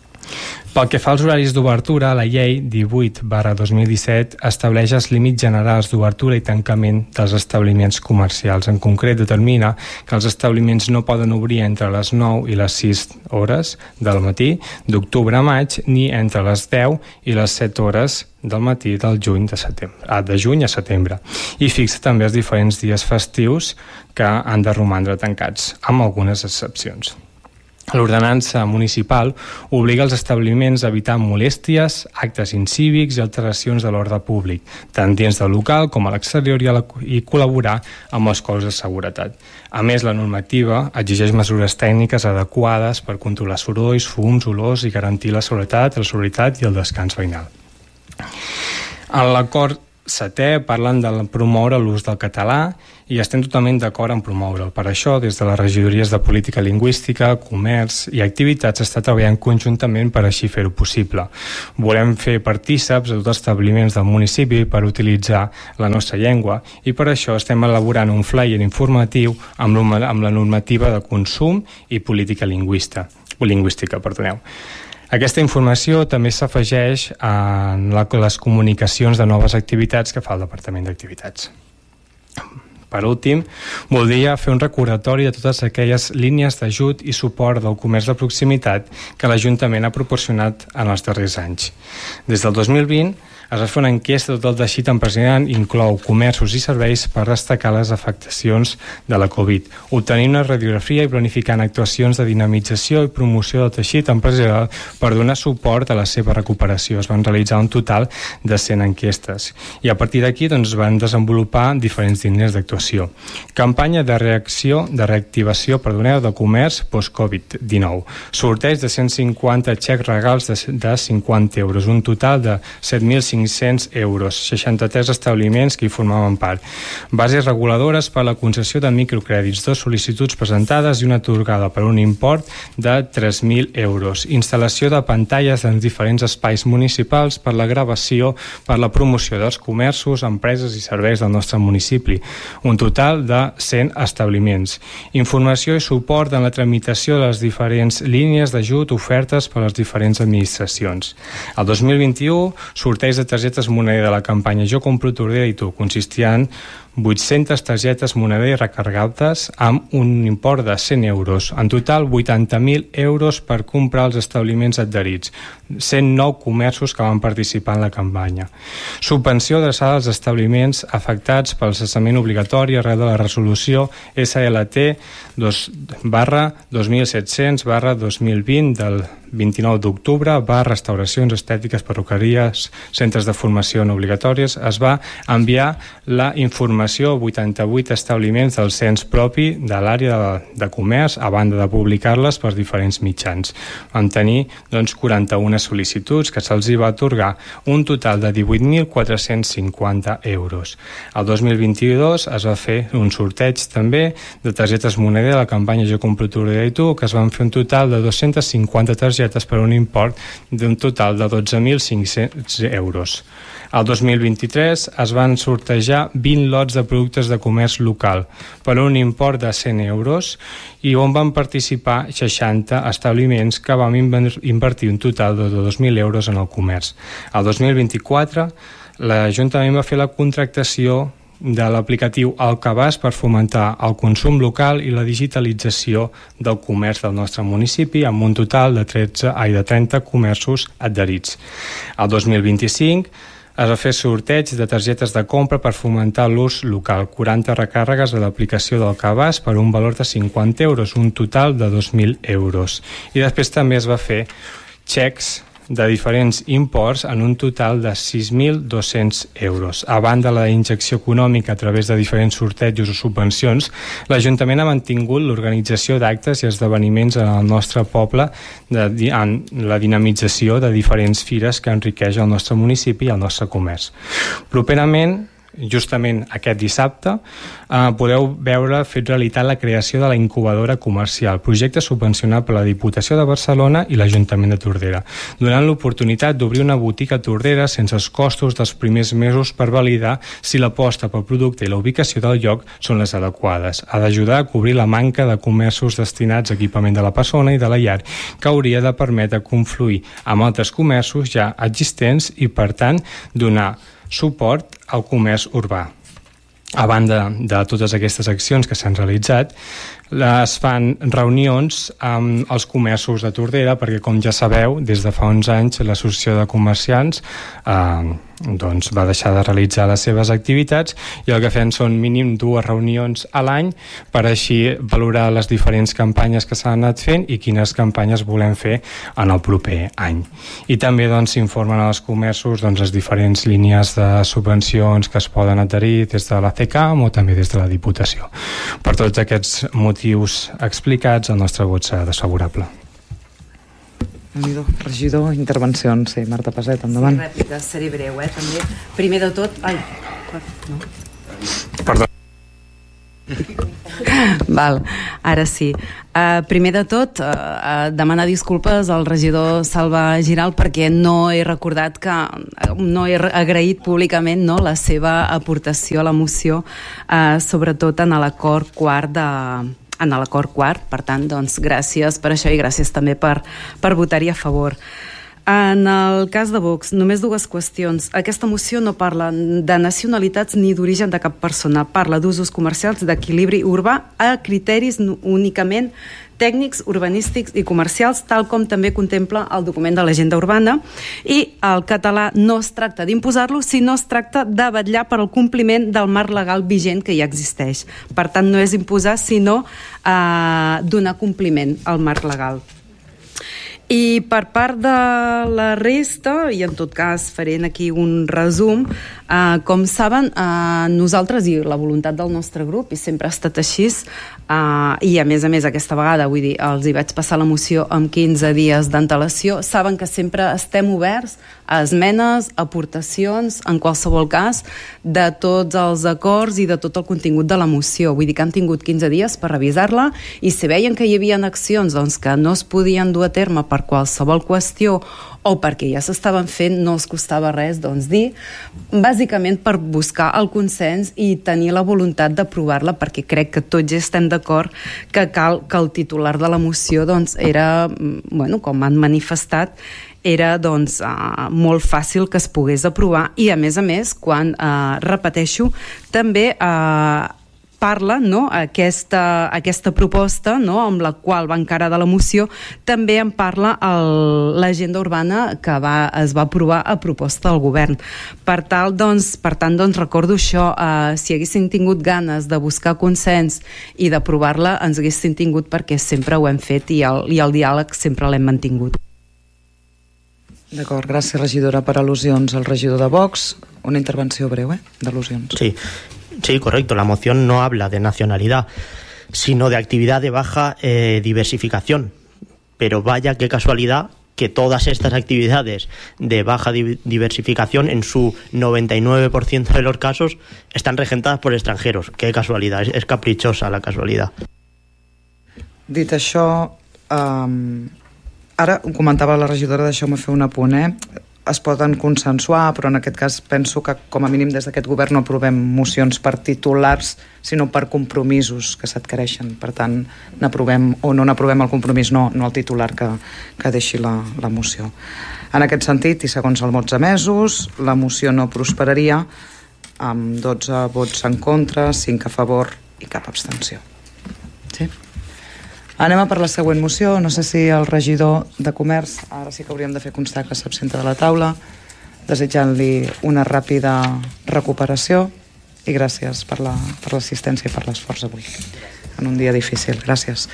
Pel que fa als horaris d'obertura, la llei divuit barra dos mil disset estableix els límits generals d'obertura i tancament dels establiments comercials. En concret, determina que els establiments no poden obrir entre les nou i les sis hores del matí d'octubre a maig, ni entre les deu i les set hores del matí del juny de setembre, ah, de juny a setembre. I fixa també els diferents dies festius que han de romandre tancats, amb algunes excepcions. L'ordenança municipal obliga els establiments a evitar molèsties, actes incívics i alteracions de l'ordre públic, tant dins del local com a l'exterior, i col·laborar amb els cossos de seguretat. A més, la normativa exigeix mesures tècniques adequades per controlar sorolls, fums, olors i garantir la seguretat, la seguretat i el descans veïnal. En l'acord setè parlen de promoure l'ús del català i estem totalment d'acord en promoure'l. Per això, des de les regidories de política lingüística, comerç i activitats s'està treballant conjuntament per així fer-ho possible. Volem fer partíceps a tots els establiments del municipi per utilitzar la nostra llengua i per això estem elaborant un flyer informatiu amb la normativa de consum i política lingüista, lingüística. Perdoneu. Aquesta informació també s'afegeix a les comunicacions de noves activitats que fa el Departament d'Activitats. Per últim, voldria fer un recordatori de totes aquelles línies d'ajut i suport del comerç de proximitat que l'Ajuntament ha proporcionat en els darrers anys. Des del dos mil vint es va fer una enquesta de tot el teixit empresarial, inclou comerços i serveis per destacar les afectacions de la Covid, obtenir una radiografia i planificant actuacions de dinamització i promoció del teixit empresarial per donar suport a la seva recuperació. Es van realitzar un total de cent enquestes i a partir d'aquí doncs, van desenvolupar diferents línies d'actuació. Campanya de reacció, de reactivació, perdoneu, de comerç post-Covid dinou. Sorteig de cent cinquanta xecs regals de, de cinquanta euros, un total de set mil cinc-cents euros, seixanta-tres establiments que hi formaven part. Bases reguladores per a la concessió de microcrèdits, dos sol·licituds presentades i una atorgada per un import de tres mil euros. Instal·lació de pantalles en diferents espais municipals per la gravació, per la promoció dels comerços, empreses i serveis del nostre municipi. Un total de cent establiments. Informació i suport en la tramitació de les diferents línies d'ajut ofertes per les diferents administracions. El dos mil vint-i-u, sorteig de targetes moneder de la campanya Jo compro Tordera i tu, consistia en vuit-centes targetes moneder recargades amb un import de cent euros. En total, vuitanta mil euros per comprar els establiments adherits. cent nou comerços que van participar en la campanya. Subvenció adreçada als establiments afectats pel cessament obligatori arrel de la resolució S L T dos barra dos mil set-cents barra dos mil vint del vint-i-nou d'octubre, va restauracions estètiques, perruqueries, centres de formació no obligatòries. Es va enviar la informació a vuitanta-vuit establiments del cens propi de l'àrea de, de comerç, a banda de publicar-les per diferents mitjans. Van tenir doncs, quaranta-una sol·licituds que se'ls va atorgar un total de divuit mil quatre-cents cinquanta euros. El dos mil vint-i-dos es va fer un sorteig també de targetes moneder de la campanya Jo compro Tordera i tu, que es van fer un total de dos-centes cinquanta targetes per un import d'un total de dotze mil cinc-cents euros. El dos mil vint-i-tres es van sortejar vint lots de productes de comerç local per un import de cent euros i on van participar seixanta establiments que vam invertir un total de dos mil euros en el comerç. El dos mil vint-i-quatre l'Ajuntament va fer la contractació de l'aplicatiu Alcabàs per fomentar el consum local i la digitalització del comerç del nostre municipi amb un total de, tretze, ai, de trenta comerços adherits. El dos mil vint-i-cinc es va fer sorteig de targetes de compra per fomentar l'ús local, quaranta recàrregues de l'aplicació del Cabàs per un valor de cinquanta euros, un total de dos mil euros. I després també es va fer xecs de diferents imports en un total de sis mil dos-cents euros. A banda de la injecció econòmica a través de diferents sortejos o subvencions, l'Ajuntament ha mantingut l'organització d'actes i esdeveniments en el nostre poble, de, en la dinamització de diferents fires que enriqueix el nostre municipi i el nostre comerç. Properament, justament aquest dissabte, eh, podeu veure fet realitat la creació de la incubadora comercial, projecte subvencionat per la Diputació de Barcelona i l'Ajuntament de Tordera, donant l'oportunitat d'obrir una botiga a Tordera sense els costos dels primers mesos per validar si l'aposta pel producte i la ubicació del lloc són les adequades. Ha d'ajudar a cobrir la manca de comerços destinats a equipament de la persona i de la llar, que hauria de permetre confluir amb altres comerços ja existents i, per tant, donar suport al comerç urbà. A banda de totes aquestes accions que s'han realitzat, es fan reunions amb els comerços de Tordera perquè, com ja sabeu, des de fa uns anys l'Associació de Comerciants eh, doncs va deixar de realitzar les seves activitats, i el que fem són mínim dues reunions a l'any per així valorar les diferents campanyes que s'han anat fent i quines campanyes volem fer en el proper any. I també doncs s'informen als comerços doncs, les diferents línies de subvencions que es poden adherir des de la C C A M o també des de la Diputació. Per tots aquests motius explicats, el nostre vot serà desfavorable. Regidor, intervencions. Sí, Marta Paset, endavant. Sí, rèplica, seré breu, eh, també. Primer de tot... Ai, no. Perdó. Val, ara sí. Uh, primer de tot, uh, uh, demanar disculpes al regidor Salva Giral perquè no he recordat que no he agraït públicament, no, la seva aportació a la moció, uh, sobretot en l'acord quart de... en l'acord quart, per tant, doncs, gràcies per això i gràcies també per, per votar-hi a favor. En el cas de Vox, només dues qüestions. Aquesta moció no parla de nacionalitats ni d'origen de cap persona, parla d'usos comercials d'equilibri urbà a criteris únicament tècnics, urbanístics i comercials, tal com també contempla el document de l'agenda urbana, i el català no es tracta d'imposar-lo, sinó es tracta de vetllar per al compliment del marc legal vigent que ja existeix. Per tant, no és imposar, sinó eh, donar compliment al marc legal. I per part de la resta, i en tot cas faré aquí un resum, eh, com saben, eh, nosaltres i la voluntat del nostre grup, i sempre ha estat així, eh, i a més a més aquesta vegada, vull dir, els hi vaig passar la moció amb quinze dies d'antelació, saben que sempre estem oberts a esmenes, aportacions, en qualsevol cas, de tots els acords i de tot el contingut de la moció. Vull dir que han tingut quinze dies per revisar-la, i si veien que hi havia accions doncs, que no es podien dur a terme per qualsevol qüestió o perquè ja s'estaven fent, no els costava res doncs, dir, bàsicament per buscar el consens i tenir la voluntat d'aprovar-la, perquè crec que tots ja estem d'acord que cal que el titular de la moció doncs, era, bueno, com han manifestat, era doncs, uh, molt fàcil que es pogués aprovar, i a més a més, quan, uh, repeteixo, també uh, parla, no, aquesta, aquesta proposta, no, amb la qual va encarar de la moció, també en parla l'agenda urbana que va, es va aprovar a proposta del govern. Per, tal, doncs, per tant, doncs, recordo això, eh, si haguessin tingut ganes de buscar consens i d'aprovar-la, ens haguessin tingut, perquè sempre ho hem fet i el, i el diàleg sempre l'hem mantingut. D'acord, gràcies, regidora. Per al·lusions, el regidor de Vox, una intervenció breu, eh, d'al·lusions. Sí. Sí, correcto. La moción no habla de nacionalidad, sino de actividad de baja eh, diversificación. Pero vaya qué casualidad que todas estas actividades de baja di- diversificación, en su noventa y nueve por ciento de los casos, están regentadas por extranjeros. Qué casualidad, es, es caprichosa la casualidad. Dit això, um, ara ho comentava la regidora, deixeu-me fer un apunt, eh? Es poden consensuar, però en aquest cas penso que com a mínim des d'aquest govern no aprovem mocions per titulars, sinó per compromisos que s'adquireixen. Per tant, n'aprovem o no n'aprovem el compromís, no, no el titular que, que deixi la, la moció. En aquest sentit, i segons els vots emesos, la moció no prosperaria amb dotze vots en contra, cinc a favor i cap abstenció. Sí? Anem a per la següent moció. No sé si el regidor de Comerç, ara sí que hauríem de fer constar que s'absenta de la taula, desitjant-li una ràpida recuperació i gràcies per la, per l'assistència i per l'esforç avui, en un dia difícil. Gràcies.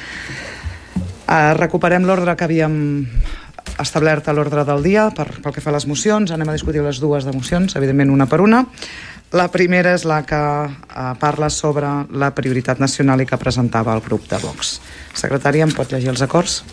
Uh, recuperem l'ordre que havíem establert a l'ordre del dia per, pel que fa a les mocions. Anem a discutir les dues de mocions, evidentment una per una. La primera és la que uh, parla sobre la prioritat nacional i que presentava el grup de Vox. Secretària, ¿em pot llegir els acords?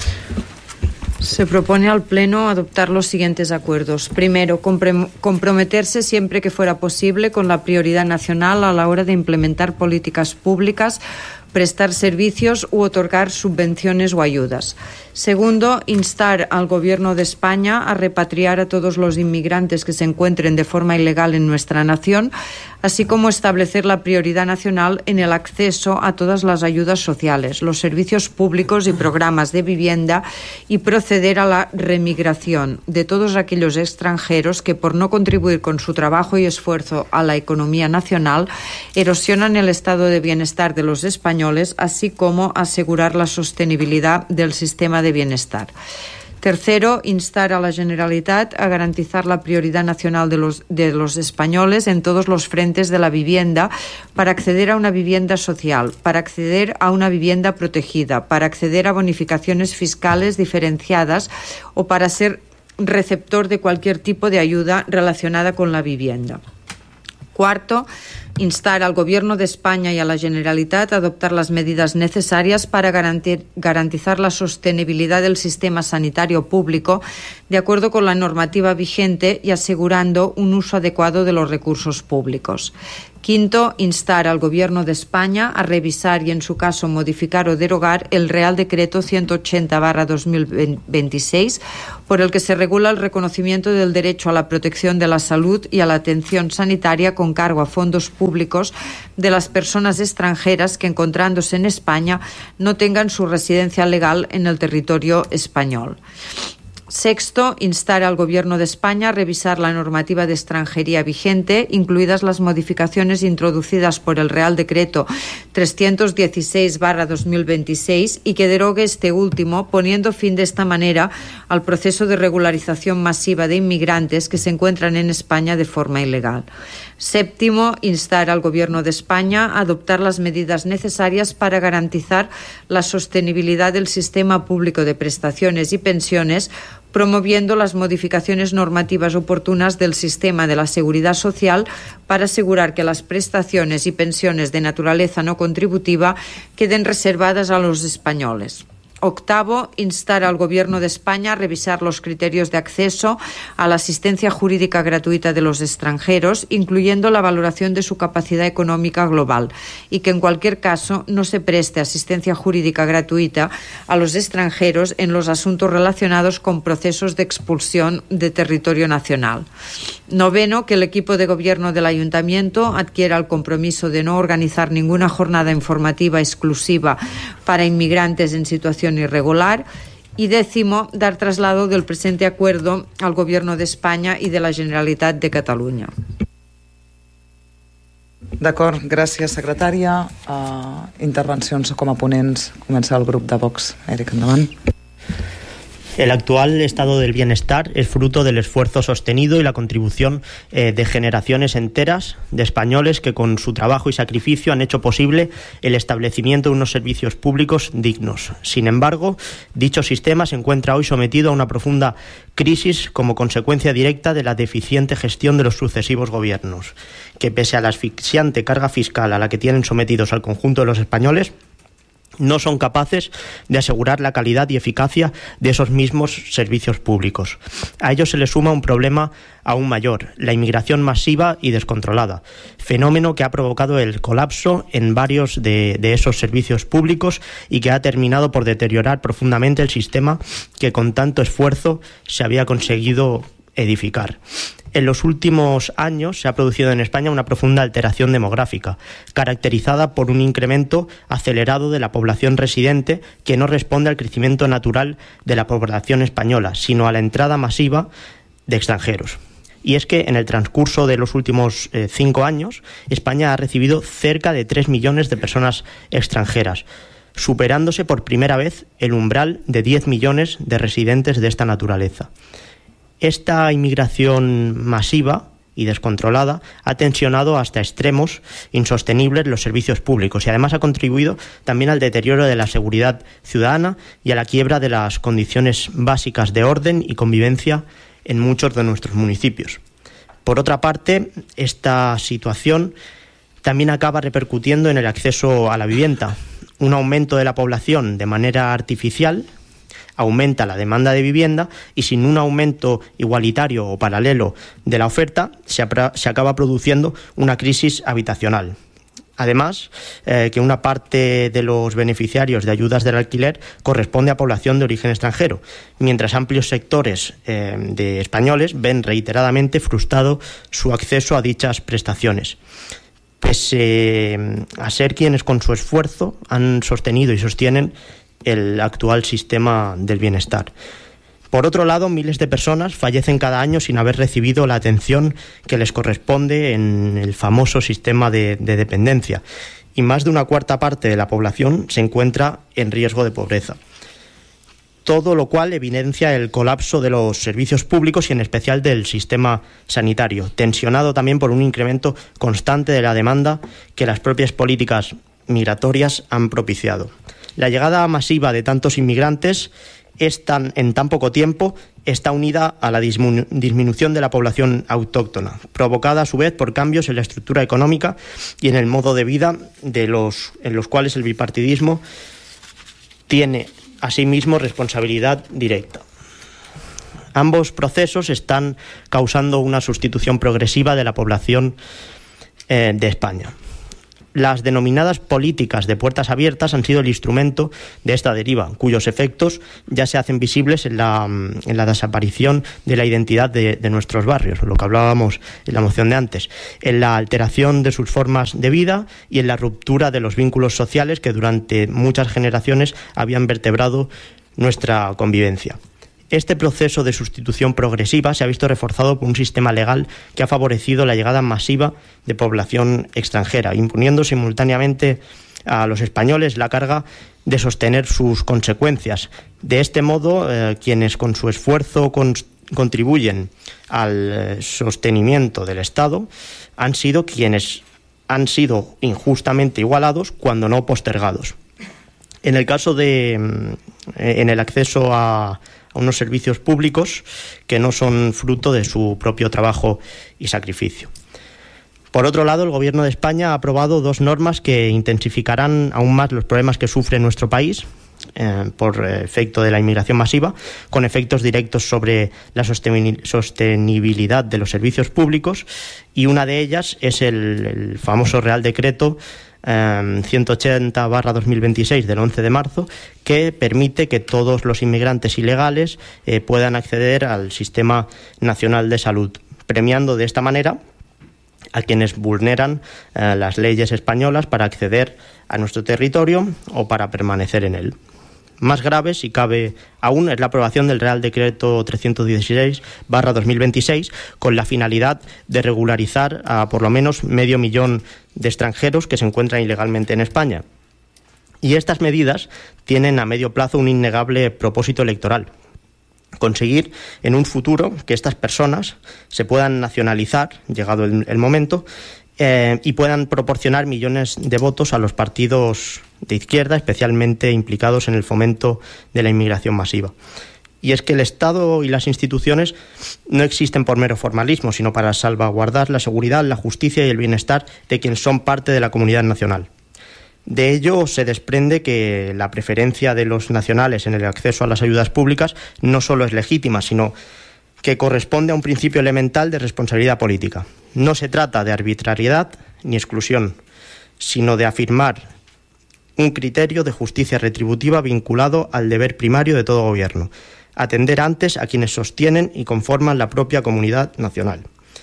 Se propone al Pleno adoptar los siguientes acuerdos. Primero, compre- comprometerse siempre que fuera posible con la prioridad nacional a la hora de implementar políticas públicas, prestar servicios u otorgar subvenciones o ayudas. Segundo, instar al Gobierno de España a repatriar a todos los inmigrantes que se encuentren de forma ilegal en nuestra nación, así como establecer la prioridad nacional en el acceso a todas las ayudas sociales, los servicios públicos y programas de vivienda, y proceder a la remigración de todos aquellos extranjeros que, por no contribuir con su trabajo y esfuerzo a la economía nacional, erosionan el estado de bienestar de los españoles, así como asegurar la sostenibilidad del sistema de bienestar. Tercero, instar a la Generalitat a garantizar la prioridad nacional de los, de los españoles en todos los frentes de la vivienda para acceder a una vivienda social, para acceder a una vivienda protegida, para acceder a bonificaciones fiscales diferenciadas o para ser receptor de cualquier tipo de ayuda relacionada con la vivienda. Cuarto, instar al Gobierno de España y a la Generalitat a adoptar las medidas necesarias para garantir, garantizar la sostenibilidad del sistema sanitario público de acuerdo con la normativa vigente y asegurando un uso adecuado de los recursos públicos. Quinto, instar al Gobierno de España a revisar y, en su caso, modificar o derogar el Real Decreto ciento ochenta barra dos mil veintiséis, por el que se regula el reconocimiento del derecho a la protección de la salud y a la atención sanitaria con cargo a fondos públicos de las personas extranjeras que, encontrándose en España, no tengan su residencia legal en el territorio español. Sexto, instar al Gobierno de España a revisar la normativa de extranjería vigente, incluidas las modificaciones introducidas por el Real Decreto trescientos dieciséis barra dos mil veintiséis y que derogue este último, poniendo fin de esta manera al proceso de regularización masiva de inmigrantes que se encuentran en España de forma ilegal. Séptimo, instar al Gobierno de España a adoptar las medidas necesarias para garantizar la sostenibilidad del sistema público de prestaciones y pensiones, promoviendo las modificaciones normativas oportunas del sistema de la seguridad social para asegurar que las prestaciones y pensiones de naturaleza no contributiva queden reservadas a los españoles. Octavo, instar al Gobierno de España a revisar los criterios de acceso a la asistencia jurídica gratuita de los extranjeros, incluyendo la valoración de su capacidad económica global, y que en cualquier caso no se preste asistencia jurídica gratuita a los extranjeros en los asuntos relacionados con procesos de expulsión de territorio nacional. Noveno, que el equipo de gobierno del Ayuntamiento adquiera el compromiso de no organizar ninguna jornada informativa exclusiva para inmigrantes en situación irregular. Y décimo, dar traslado del presente acuerdo al Gobierno de España i de la Generalitat de Catalunya. D'acord, gràcies, secretària. Uh, intervencions com a ponents. Comença el grup de Vox. Eric, endavant. El actual estado del bienestar es fruto del esfuerzo sostenido y la contribución eh, de generaciones enteras de españoles que con su trabajo y sacrificio han hecho posible el establecimiento de unos servicios públicos dignos. Sin embargo, dicho sistema se encuentra hoy sometido a una profunda crisis como consecuencia directa de la deficiente gestión de los sucesivos gobiernos, que pese a la asfixiante carga fiscal a la que tienen sometidos al conjunto de los españoles, no son capaces de asegurar la calidad y eficacia de esos mismos servicios públicos. A ello se le suma un problema aún mayor, la inmigración masiva y descontrolada, fenómeno que ha provocado el colapso en varios de, de esos servicios públicos y que ha terminado por deteriorar profundamente el sistema que con tanto esfuerzo se había conseguido edificar. En los últimos años se ha producido en España una profunda alteración demográfica, caracterizada por un incremento acelerado de la población residente que no responde al crecimiento natural de la población española, sino a la entrada masiva de extranjeros. Y es que en el transcurso de los últimos eh, cinco años, España ha recibido cerca de tres millones de personas extranjeras, superándose por primera vez el umbral de diez millones de residentes de esta naturaleza. Esta inmigración masiva y descontrolada ha tensionado hasta extremos insostenibles los servicios públicos y además ha contribuido también al deterioro de la seguridad ciudadana y a la quiebra de las condiciones básicas de orden y convivencia en muchos de nuestros municipios. Por otra parte, esta situación también acaba repercutiendo en el acceso a la vivienda. Un aumento de la población de manera artificial aumenta la demanda de vivienda y sin un aumento igualitario o paralelo de la oferta se, se acaba produciendo una crisis habitacional. Además, eh, que una parte de los beneficiarios de ayudas del alquiler corresponde a población de origen extranjero, mientras amplios sectores eh, de españoles ven reiteradamente frustrado su acceso a dichas prestaciones. Pese a ser quienes con su esfuerzo han sostenido y sostienen el actual sistema del bienestar. Por otro lado, miles de personas fallecen cada año sin haber recibido la atención que les corresponde en el famoso sistema de, de dependencia, y más de una cuarta parte de la población se encuentra en riesgo de pobreza. todo lo cual evidencia el colapso de los servicios públicos y en especial del sistema sanitario, tensionado también por un incremento constante de la demanda que las propias políticas migratorias han propiciado. La llegada masiva de tantos inmigrantes es tan, en tan poco tiempo está unida a la disminu- disminución de la población autóctona, provocada a su vez por cambios en la estructura económica y en el modo de vida de los, en los cuales el bipartidismo tiene asimismo responsabilidad directa. Ambos procesos están causando una sustitución progresiva de la población eh, de España. Las denominadas políticas de puertas abiertas han sido el instrumento de esta deriva, cuyos efectos ya se hacen visibles en la, en la desaparición de la identidad de, de nuestros barrios, lo que hablábamos en la moción de antes, en la alteración de sus formas de vida y en la ruptura de los vínculos sociales que durante muchas generaciones habían vertebrado nuestra convivencia. Este proceso de sustitución progresiva se ha visto reforzado por un sistema legal que ha favorecido la llegada masiva de población extranjera, imponiendo simultáneamente a los españoles la carga de sostener sus consecuencias. De este modo, eh, quienes con su esfuerzo con, contribuyen al eh, sostenimiento del Estado han sido quienes han sido injustamente igualados, cuando no postergados. En el caso de eh, en el acceso a a unos servicios públicos que no son fruto de su propio trabajo y sacrificio. Por otro lado, el Gobierno de España ha aprobado dos normas que intensificarán aún más los problemas que sufre nuestro país eh, por efecto de la inmigración masiva, con efectos directos sobre la sostenibilidad de los servicios públicos, y una de ellas es el, el famoso Real Decreto ciento ochenta barra dos mil veintiséis del once de marzo, que permite que todos los inmigrantes ilegales eh, puedan acceder al Sistema Nacional de Salud, premiando de esta manera a quienes vulneran eh, las leyes españolas para acceder a nuestro territorio o para permanecer en él. Más grave, si cabe aún, es la aprobación del Real Decreto trescientos dieciséis barra dos mil veintiséis con la finalidad de regularizar a por lo menos medio millón de extranjeros que se encuentran ilegalmente en España. Y estas medidas tienen a medio plazo un innegable propósito electoral: conseguir en un futuro que estas personas se puedan nacionalizar, llegado el, el momento, eh, y puedan proporcionar millones de votos a los partidos de izquierda, especialmente implicados en el fomento de la inmigración masiva. Y es que el Estado y las instituciones no existen por mero formalismo, sino para salvaguardar la seguridad, la justicia y el bienestar de quienes son parte de la comunidad nacional. De ello se desprende que la preferencia de los nacionales en el acceso a las ayudas públicas no solo es legítima, sino que corresponde a un principio elemental de responsabilidad política. No se trata de arbitrariedad ni exclusión, sino de afirmar un criterio de justicia retributiva vinculado al deber primario de todo gobierno: atender antes a quienes sostienen y conforman la propia comunidad nacional.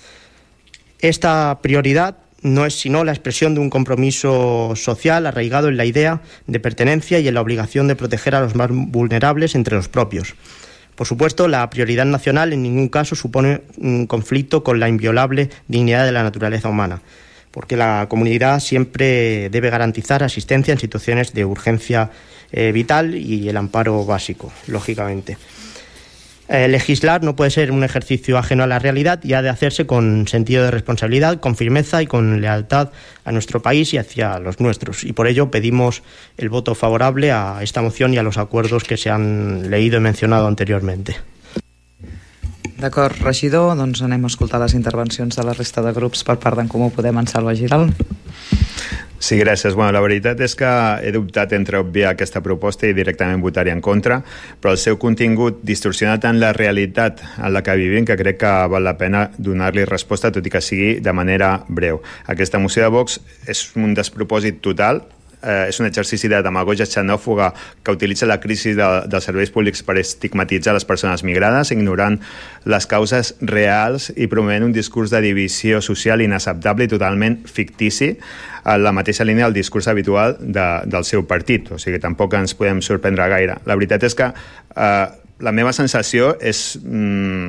Esta prioridad no es sino la expresión de un compromiso social arraigado en la idea de pertenencia y en la obligación de proteger a los más vulnerables entre los propios. Por supuesto, la prioridad nacional en ningún caso supone un conflicto con la inviolable dignidad de la naturaleza humana, porque la comunidad siempre debe garantizar asistencia en situaciones de urgencia eh, vital y el amparo básico, lógicamente. Eh, legislar no puede ser un ejercicio ajeno a la realidad y ha de hacerse con sentido de responsabilidad, con firmeza y con lealtad a nuestro país y hacia los nuestros. Y por ello pedimos el voto favorable a esta moción y a los acuerdos que se han leído y mencionado anteriormente. D'acord, regidor, doncs anem a escoltar les intervencions de la resta de grups per part d'en Comú Podem, en Salva Giral. Sí, gràcies. Bueno, la veritat és que he dubtat entre obviar aquesta proposta i directament votar-hi en contra, però el seu contingut distorsiona tant la realitat en la que vivim que crec que val la pena donar-li resposta, tot i que sigui de manera breu. Aquesta moció de Vox és un despropòsit total, eh, és un exercici de demagogia xenòfoga que utilitza la crisi de, dels serveis públics per estigmatitzar les persones migrades, ignorant les causes reals i promovent un discurs de divisió social inacceptable i totalment fictici, a la mateixa línia del discurs habitual de, del seu partit. O sigui, tampoc ens podem sorprendre gaire. La veritat és que eh, la meva sensació és mm,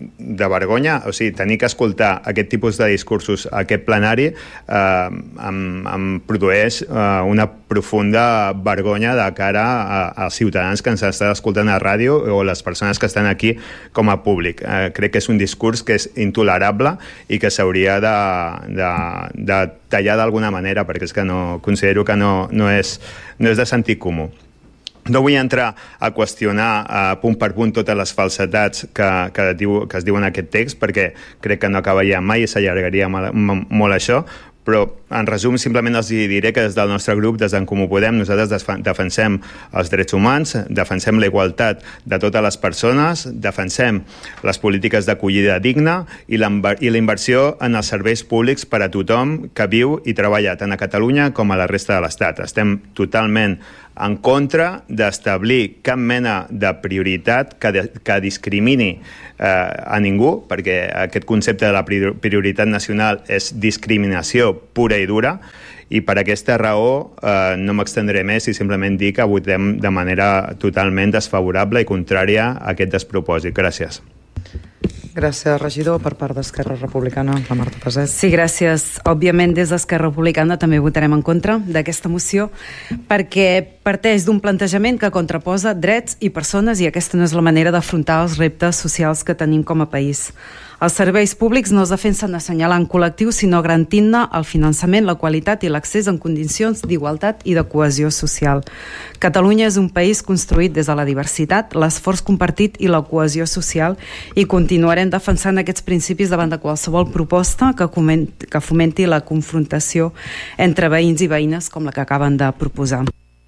de vergonya, o sigui, tenir que escoltar aquest tipus de discursos a aquest plenari eh, em, em produeix eh, una profunda vergonya de cara a, als ciutadans que ens estan escoltant a ràdio o les persones que estan aquí com a públic. Eh, crec que és un discurs que és intolerable i que s'hauria de, de, de tallar d'alguna manera, perquè és que no, considero que no, no, és, no és de sentit comú. No vull entrar a qüestionar uh, punt per punt totes les falsetats que, que, diu, que es diuen en aquest text, perquè crec que no acabaria mai i s'allargaria molt això, però en resum simplement els diré que des del nostre grup, des d'en Comú Podem, nosaltres defensem els drets humans, defensem la igualtat de totes les persones, defensem les polítiques d'acollida digna i la inversió en els serveis públics per a tothom que viu i treballa tant a Catalunya com a la resta de l'Estat. Estem totalment en contra d'establir cap mena de prioritat que, de, que discrimini eh, a ningú, perquè aquest concepte de la prioritat nacional és discriminació pura i dura, i per aquesta raó eh, no m'extendré més i simplement dir que votem de manera totalment desfavorable i contrària a aquest despropòsit. Gràcies. Gràcies, regidor. Per part d'Esquerra Republicana, la Marta Peset. Sí, gràcies. Òbviament, des d'Esquerra Republicana també votarem en contra d'aquesta moció perquè parteix d'un plantejament que contraposa drets i persones i aquesta no és la manera d'afrontar els reptes socials que tenim com a país. Els serveis públics no es defensen assenyalant col·lectius, sinó garantint-ne el finançament, la qualitat i l'accés en condicions d'igualtat i de cohesió social. Catalunya és un país construït des de la diversitat, l'esforç compartit i la cohesió social i continuarem defensant aquests principis davant de qualsevol proposta que, comenti, que fomenti la confrontació entre veïns i veïnes com la que acaben de proposar.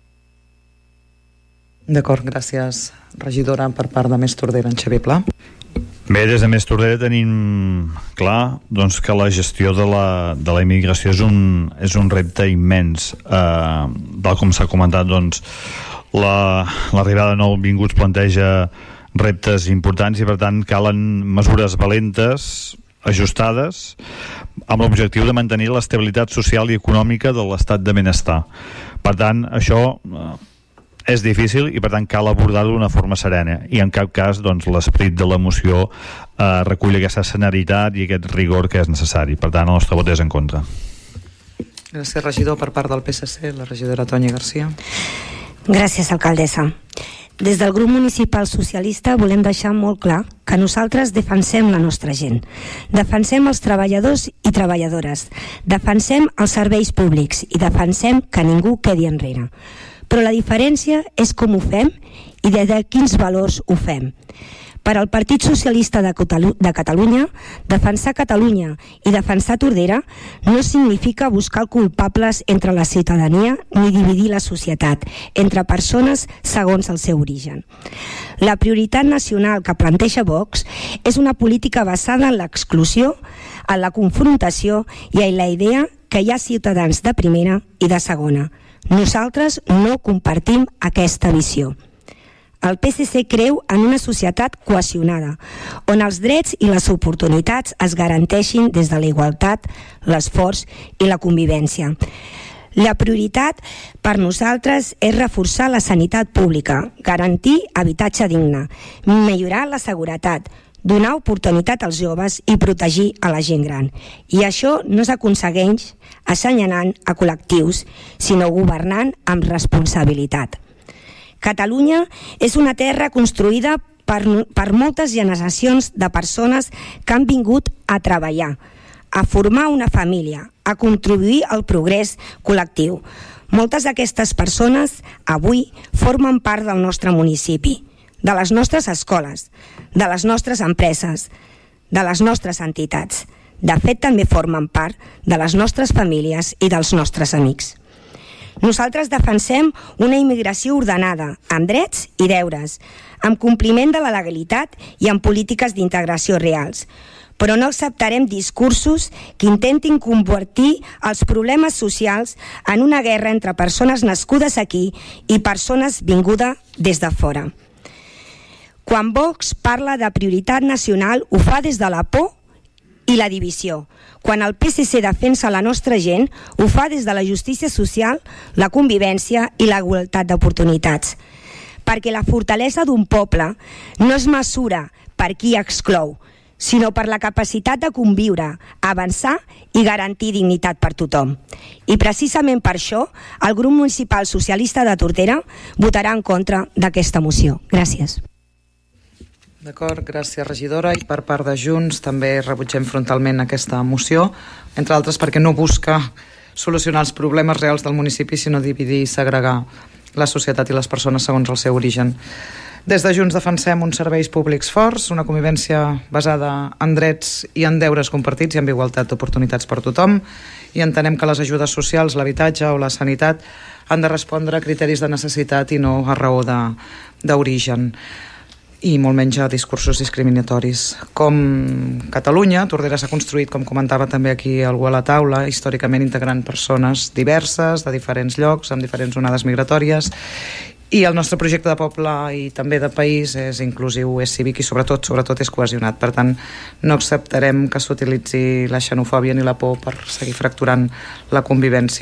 D'acord, gràcies, regidora. Per part de Més Tordera, en Xavier Pla. Bé, des de Més Tordera tenim clar doncs, que la gestió de la, de la immigració és un, és un repte immens. Eh, tal com s'ha comentat, doncs, la, l'arribada de nouvinguts planteja reptes importants i per tant calen mesures valentes, ajustades, amb l'objectiu de mantenir l'estabilitat social i econòmica de l'estat de benestar. Per tant, això eh, és difícil i per tant cal abordar-ho d'una forma serena i en cap cas doncs, l'esperit de la moció eh, recull aquesta serenitat i aquest rigor que és necessari. Per tant, el nostre vot és en contra. Gràcies, regidor. Per part del P S C, la regidora Tònia Garcia. Gràcies, alcaldessa. Des del grup municipal socialista volem deixar molt clar que nosaltres defensem la nostra gent. Defensem els treballadors i treballadores. Defensem els serveis públics i defensem que ningú quedi enrere. Però la diferència és com ho fem i des de quins valors ho fem. Per al Partit Socialista de Catalunya, defensar Catalunya i defensar Tordera no significa buscar culpables entre la ciutadania ni dividir la societat entre persones segons el seu origen. La prioritat nacional que planteja Vox és una política basada en l'exclusió, en la confrontació i en la idea que hi ha ciutadans de primera i de segona. Nosaltres no compartim aquesta visió. El P S C creu en una societat cohesionada, on els drets i les oportunitats es garanteixin des de la igualtat, l'esforç i la convivència. La prioritat per nosaltres és reforçar la sanitat pública, garantir habitatge digne, millorar la seguretat, donar oportunitat als joves i protegir a la gent gran. I això no s'aconsegueix assenyalant a col·lectius, sinó governant amb responsabilitat. Catalunya és una terra construïda per, per moltes generacions de persones que han vingut a treballar, a formar una família, a contribuir al progrés col·lectiu. Moltes d'aquestes persones avui formen part del nostre municipi, de les nostres escoles, de les nostres empreses, de les nostres entitats. De fet, també formen part de les nostres famílies i dels nostres amics. Nosaltres defensem una immigració ordenada, amb drets i deures, amb compliment de la legalitat i amb polítiques d'integració reals. Però no acceptarem discursos que intentin convertir els problemes socials en una guerra entre persones nascudes aquí i persones vingudes des de fora. Quan Vox parla de prioritat nacional, ho fa des de la por i la divisió. Quan el P S C defensa la nostra gent, ho fa des de la justícia social, la convivència i la igualtat d'oportunitats. Perquè la fortalesa d'un poble no es mesura per qui exclou, sinó per la capacitat de conviure, avançar i garantir dignitat per tothom. I precisament per això, el grup municipal socialista de Tordera votarà en contra d'aquesta moció. Gràcies. D'acord, gràcies, regidora. I per part de Junts també rebutgem frontalment aquesta moció, entre altres perquè no busca solucionar els problemes reals del municipi, sinó dividir i segregar la societat i les persones segons el seu origen. Des de Junts defensem uns serveis públics forts, una convivència basada en drets i en deures compartits i en igualtat d'oportunitats per tothom, i entenem que les ajudes socials, l'habitatge o la sanitat han de respondre a criteris de necessitat i no a raó d'origen, i molt menys a discursos discriminatoris. Com Catalunya, Tordera s'ha construït, com comentava també aquí algú a la taula, històricament integrant persones diverses, de diferents llocs, amb diferents onades migratòries, i el nostre projecte de poble i també de país és inclusiu, és cívic i sobretot sobretot és cohesionat. Per tant, no acceptarem que s'utilitzi la xenofòbia ni la por per seguir fracturant la convivència.